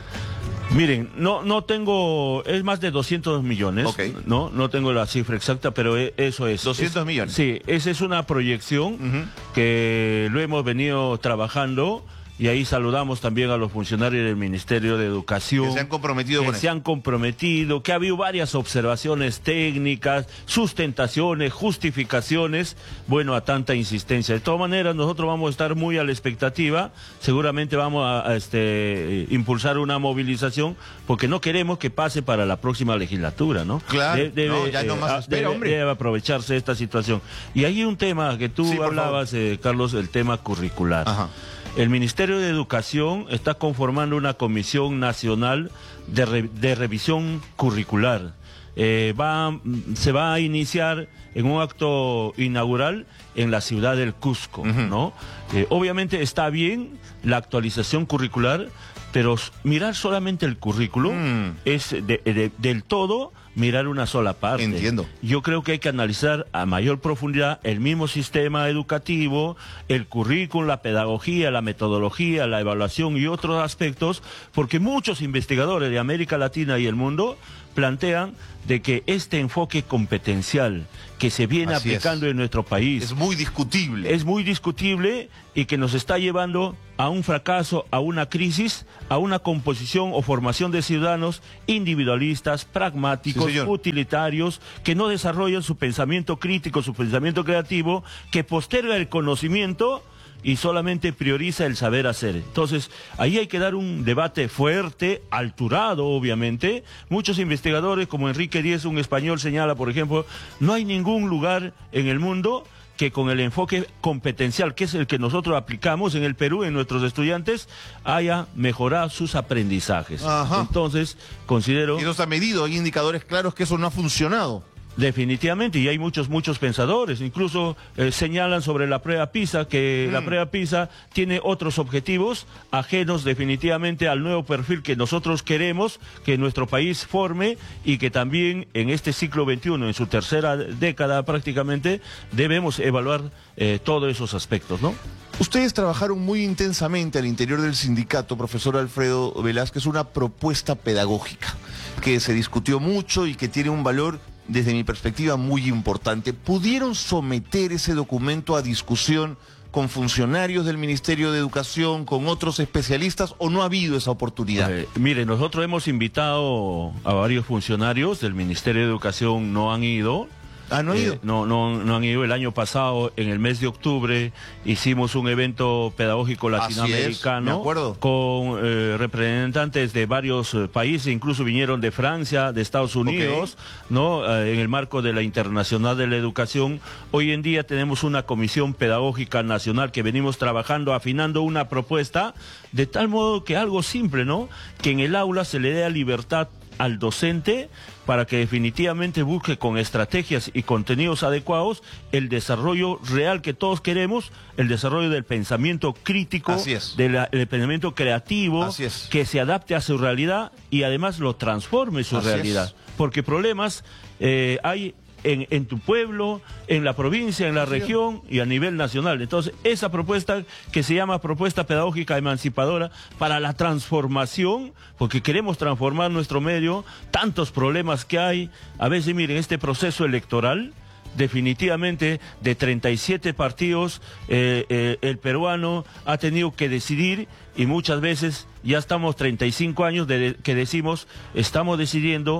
Speaker 11: Miren, no no tengo, es más de doscientos millones, okay. no no tengo la cifra exacta, pero eso es.
Speaker 5: doscientos
Speaker 11: es,
Speaker 5: millones.
Speaker 11: Sí, esa es una proyección uh-huh. que lo hemos venido trabajando. Y ahí saludamos también a los funcionarios del Ministerio de Educación.
Speaker 5: Que se han comprometido
Speaker 11: que
Speaker 5: con
Speaker 11: se
Speaker 5: eso.
Speaker 11: han comprometido, que ha habido varias observaciones técnicas, sustentaciones, justificaciones, bueno, a tanta insistencia. De todas maneras, nosotros vamos a estar muy a la expectativa, seguramente vamos a, a este, impulsar una movilización, porque no queremos que pase para la próxima legislatura, ¿no?
Speaker 5: Claro, de, debe, no, ya no más
Speaker 11: eh,
Speaker 5: espera,
Speaker 11: debe,
Speaker 5: hombre.
Speaker 11: Debe aprovecharse esta situación. Y hay un tema que tú
Speaker 5: sí,
Speaker 11: hablabas, eh, Carlos, el tema curricular.
Speaker 5: Ajá.
Speaker 11: El Ministerio de Educación está conformando una comisión nacional de, re, de revisión curricular. Eh, va, se va a iniciar en un acto inaugural en la ciudad del Cusco, uh-huh. ¿no? Eh, obviamente está bien la actualización curricular, pero mirar solamente el currículum mm. es de, de, del todo mirar una sola parte.
Speaker 5: Entiendo.
Speaker 11: Yo creo que hay que analizar a mayor profundidad el mismo sistema educativo, el currículum, la pedagogía, la metodología, la evaluación y otros aspectos, porque muchos investigadores de América Latina y el mundo plantean de que este enfoque competencial que se viene Así aplicando es. en nuestro país
Speaker 5: es muy discutible.
Speaker 11: Es muy discutible y que nos está llevando a un fracaso, a una crisis, a una composición o formación de ciudadanos individualistas, pragmáticos, sí, utilitarios, que no desarrollan su pensamiento crítico, su pensamiento creativo, que posterga el conocimiento y solamente prioriza el saber hacer. Entonces, ahí hay que dar un debate fuerte, alturado, obviamente. Muchos investigadores, como Enrique Díez, un español, señala, por ejemplo, no hay ningún lugar en el mundo que con el enfoque competencial, que es el que nosotros aplicamos en el Perú, en nuestros estudiantes, haya mejorado sus aprendizajes.
Speaker 5: Ajá.
Speaker 11: Entonces, considero...
Speaker 5: Y eso está medido, hay indicadores claros que eso no ha funcionado.
Speaker 11: Definitivamente, y hay muchos, muchos pensadores, incluso eh, señalan sobre la prueba PISA, que mm. la prueba PISA tiene otros objetivos ajenos definitivamente al nuevo perfil que nosotros queremos que nuestro país forme y que también en este siglo veintiuno, en su tercera década prácticamente, debemos evaluar eh, todos esos aspectos, ¿no?
Speaker 5: Ustedes trabajaron muy intensamente al interior del sindicato, profesor Alfredo Velázquez, una propuesta pedagógica que se discutió mucho y que tiene un valor, desde mi perspectiva, muy importante. ¿Pudieron someter ese documento a discusión con funcionarios del Ministerio de Educación, con otros especialistas, o no ha habido esa oportunidad?
Speaker 11: Eh, mire, nosotros hemos invitado a varios funcionarios del Ministerio de Educación, no han ido.
Speaker 5: Ah, ¿no han ido?
Speaker 11: Eh, no, no, no han ido. El año pasado, en el mes de octubre, hicimos un evento pedagógico latinoamericano.
Speaker 5: Así es, me acuerdo.
Speaker 11: Con eh, representantes de varios eh, países, incluso vinieron de Francia, de Estados Unidos, okay. ¿no? Eh, en el marco de la Internacional de la Educación. Hoy en día tenemos una comisión pedagógica nacional que venimos trabajando, afinando una propuesta, de tal modo que algo simple, ¿no? Que en el aula se le dé libertad al docente para que definitivamente busque con estrategias y contenidos adecuados el desarrollo real que todos queremos, el desarrollo del pensamiento crítico, del, del pensamiento creativo, que se adapte a su realidad y además lo transforme su
Speaker 5: Así
Speaker 11: realidad.
Speaker 5: Es.
Speaker 11: Porque problemas eh, hay En, en tu pueblo, en la provincia, en la región y a nivel nacional. Entonces, esa propuesta que se llama propuesta pedagógica emancipadora para la transformación, porque queremos transformar nuestro medio, tantos problemas que hay, a veces miren, este proceso electoral, definitivamente de treinta y siete partidos, eh, eh, el peruano ha tenido que decidir y muchas veces ya estamos treinta y cinco años de, que decimos, estamos decidiendo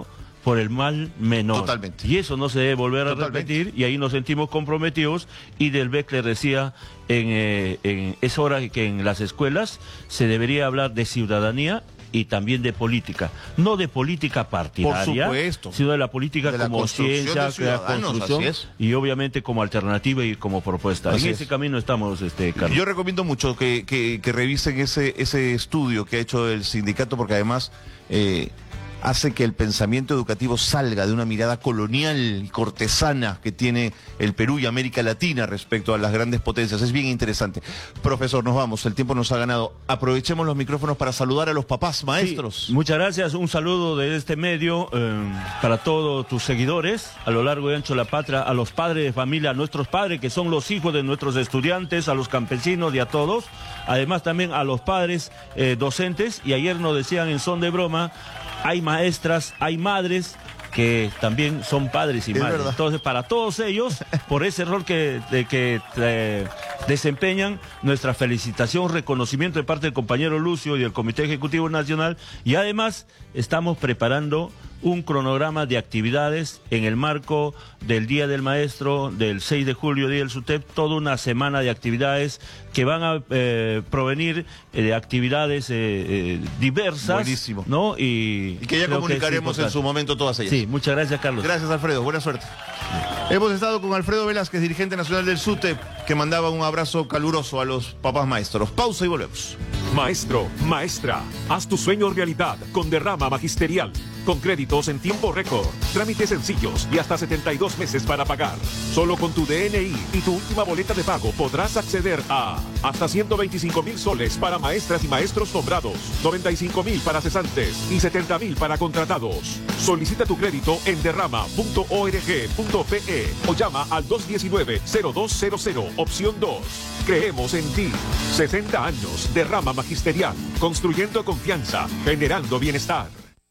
Speaker 11: por el mal menor.
Speaker 5: Totalmente.
Speaker 11: Y eso no se debe volver a
Speaker 5: Totalmente.
Speaker 11: repetir, y ahí nos sentimos comprometidos, y Del Beckler decía, en, eh, en, es hora que en las escuelas se debería hablar de ciudadanía y también de política, no de política partidaria,
Speaker 5: Por supuesto.
Speaker 11: sino de la política
Speaker 5: De la
Speaker 11: como
Speaker 5: construcción
Speaker 11: ciencia,
Speaker 5: de ciudadanos,
Speaker 11: construcción,
Speaker 5: así es.
Speaker 11: y obviamente como alternativa y como propuesta.
Speaker 5: Así
Speaker 11: en
Speaker 5: es.
Speaker 11: ese camino estamos, este, Carlos.
Speaker 5: Yo recomiendo mucho que, que, que revisen ese, ese estudio que ha hecho el sindicato, porque además eh, hace que el pensamiento educativo salga de una mirada colonial y cortesana que tiene el Perú y América Latina respecto a las grandes potencias. Es bien interesante. Profesor, nos vamos, el tiempo nos ha ganado. Aprovechemos los micrófonos para saludar a los papás maestros.
Speaker 11: Sí, muchas gracias, un saludo de este medio eh, para todos tus seguidores a lo largo y ancho de la patria, a los padres de familia, a nuestros padres que son los hijos de nuestros estudiantes, a los campesinos y a todos, además también a los padres eh, docentes, y ayer nos decían en son de broma, hay maestras, hay madres que también son padres y
Speaker 5: Es
Speaker 11: madres.
Speaker 5: verdad.
Speaker 11: Entonces, para todos ellos, por ese rol que, de, que eh, desempeñan, nuestra felicitación, reconocimiento de parte del compañero Lucio y del Comité Ejecutivo Nacional, y además estamos preparando un cronograma de actividades en el marco del Día del Maestro, del seis de julio, Día del SUTEP, toda una semana de actividades que van a eh, provenir eh, de actividades eh, eh, diversas.
Speaker 5: Buenísimo.
Speaker 11: ¿No? Y,
Speaker 5: Y que ya
Speaker 11: creo
Speaker 5: comunicaremos
Speaker 11: que es
Speaker 5: en su momento todas ellas.
Speaker 11: Sí, muchas gracias, Carlos.
Speaker 5: Gracias, Alfredo. Buena suerte. Hemos estado con Alfredo Velázquez, dirigente nacional del SUTEP, que mandaba un abrazo caluroso a los papás maestros. Pausa y volvemos.
Speaker 12: Maestro, maestra, haz tu sueño realidad con Derrama Magisterial. Con créditos en tiempo récord, trámites sencillos y hasta setenta y dos meses para pagar. Solo con tu D N I y tu última boleta de pago podrás acceder a hasta ciento veinticinco mil soles para maestras y maestros nombrados, noventa y cinco mil para cesantes y setenta mil para contratados. Solicita tu crédito en derrama punto org punto pe o llama al dos diecinueve, cero dos cero cero, opción dos. Creemos en ti. sesenta años, Derrama Magisterial, construyendo confianza, generando bienestar.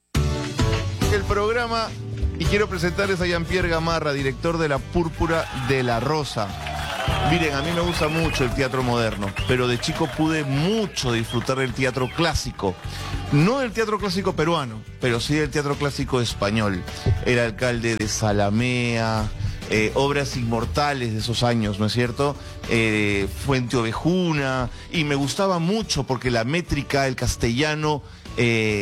Speaker 5: El programa, y quiero presentarles a Jean-Pierre Gamarra, director de La Púrpura de la Rosa. Miren, a mí me gusta mucho el teatro moderno, pero de chico pude mucho disfrutar del teatro clásico. No del teatro clásico peruano, pero sí del teatro clásico español. El alcalde de Zalamea, eh, obras inmortales de esos años, ¿no es cierto? Eh, Fuente Ovejuna, y me gustaba mucho porque la métrica, el castellano... Eh,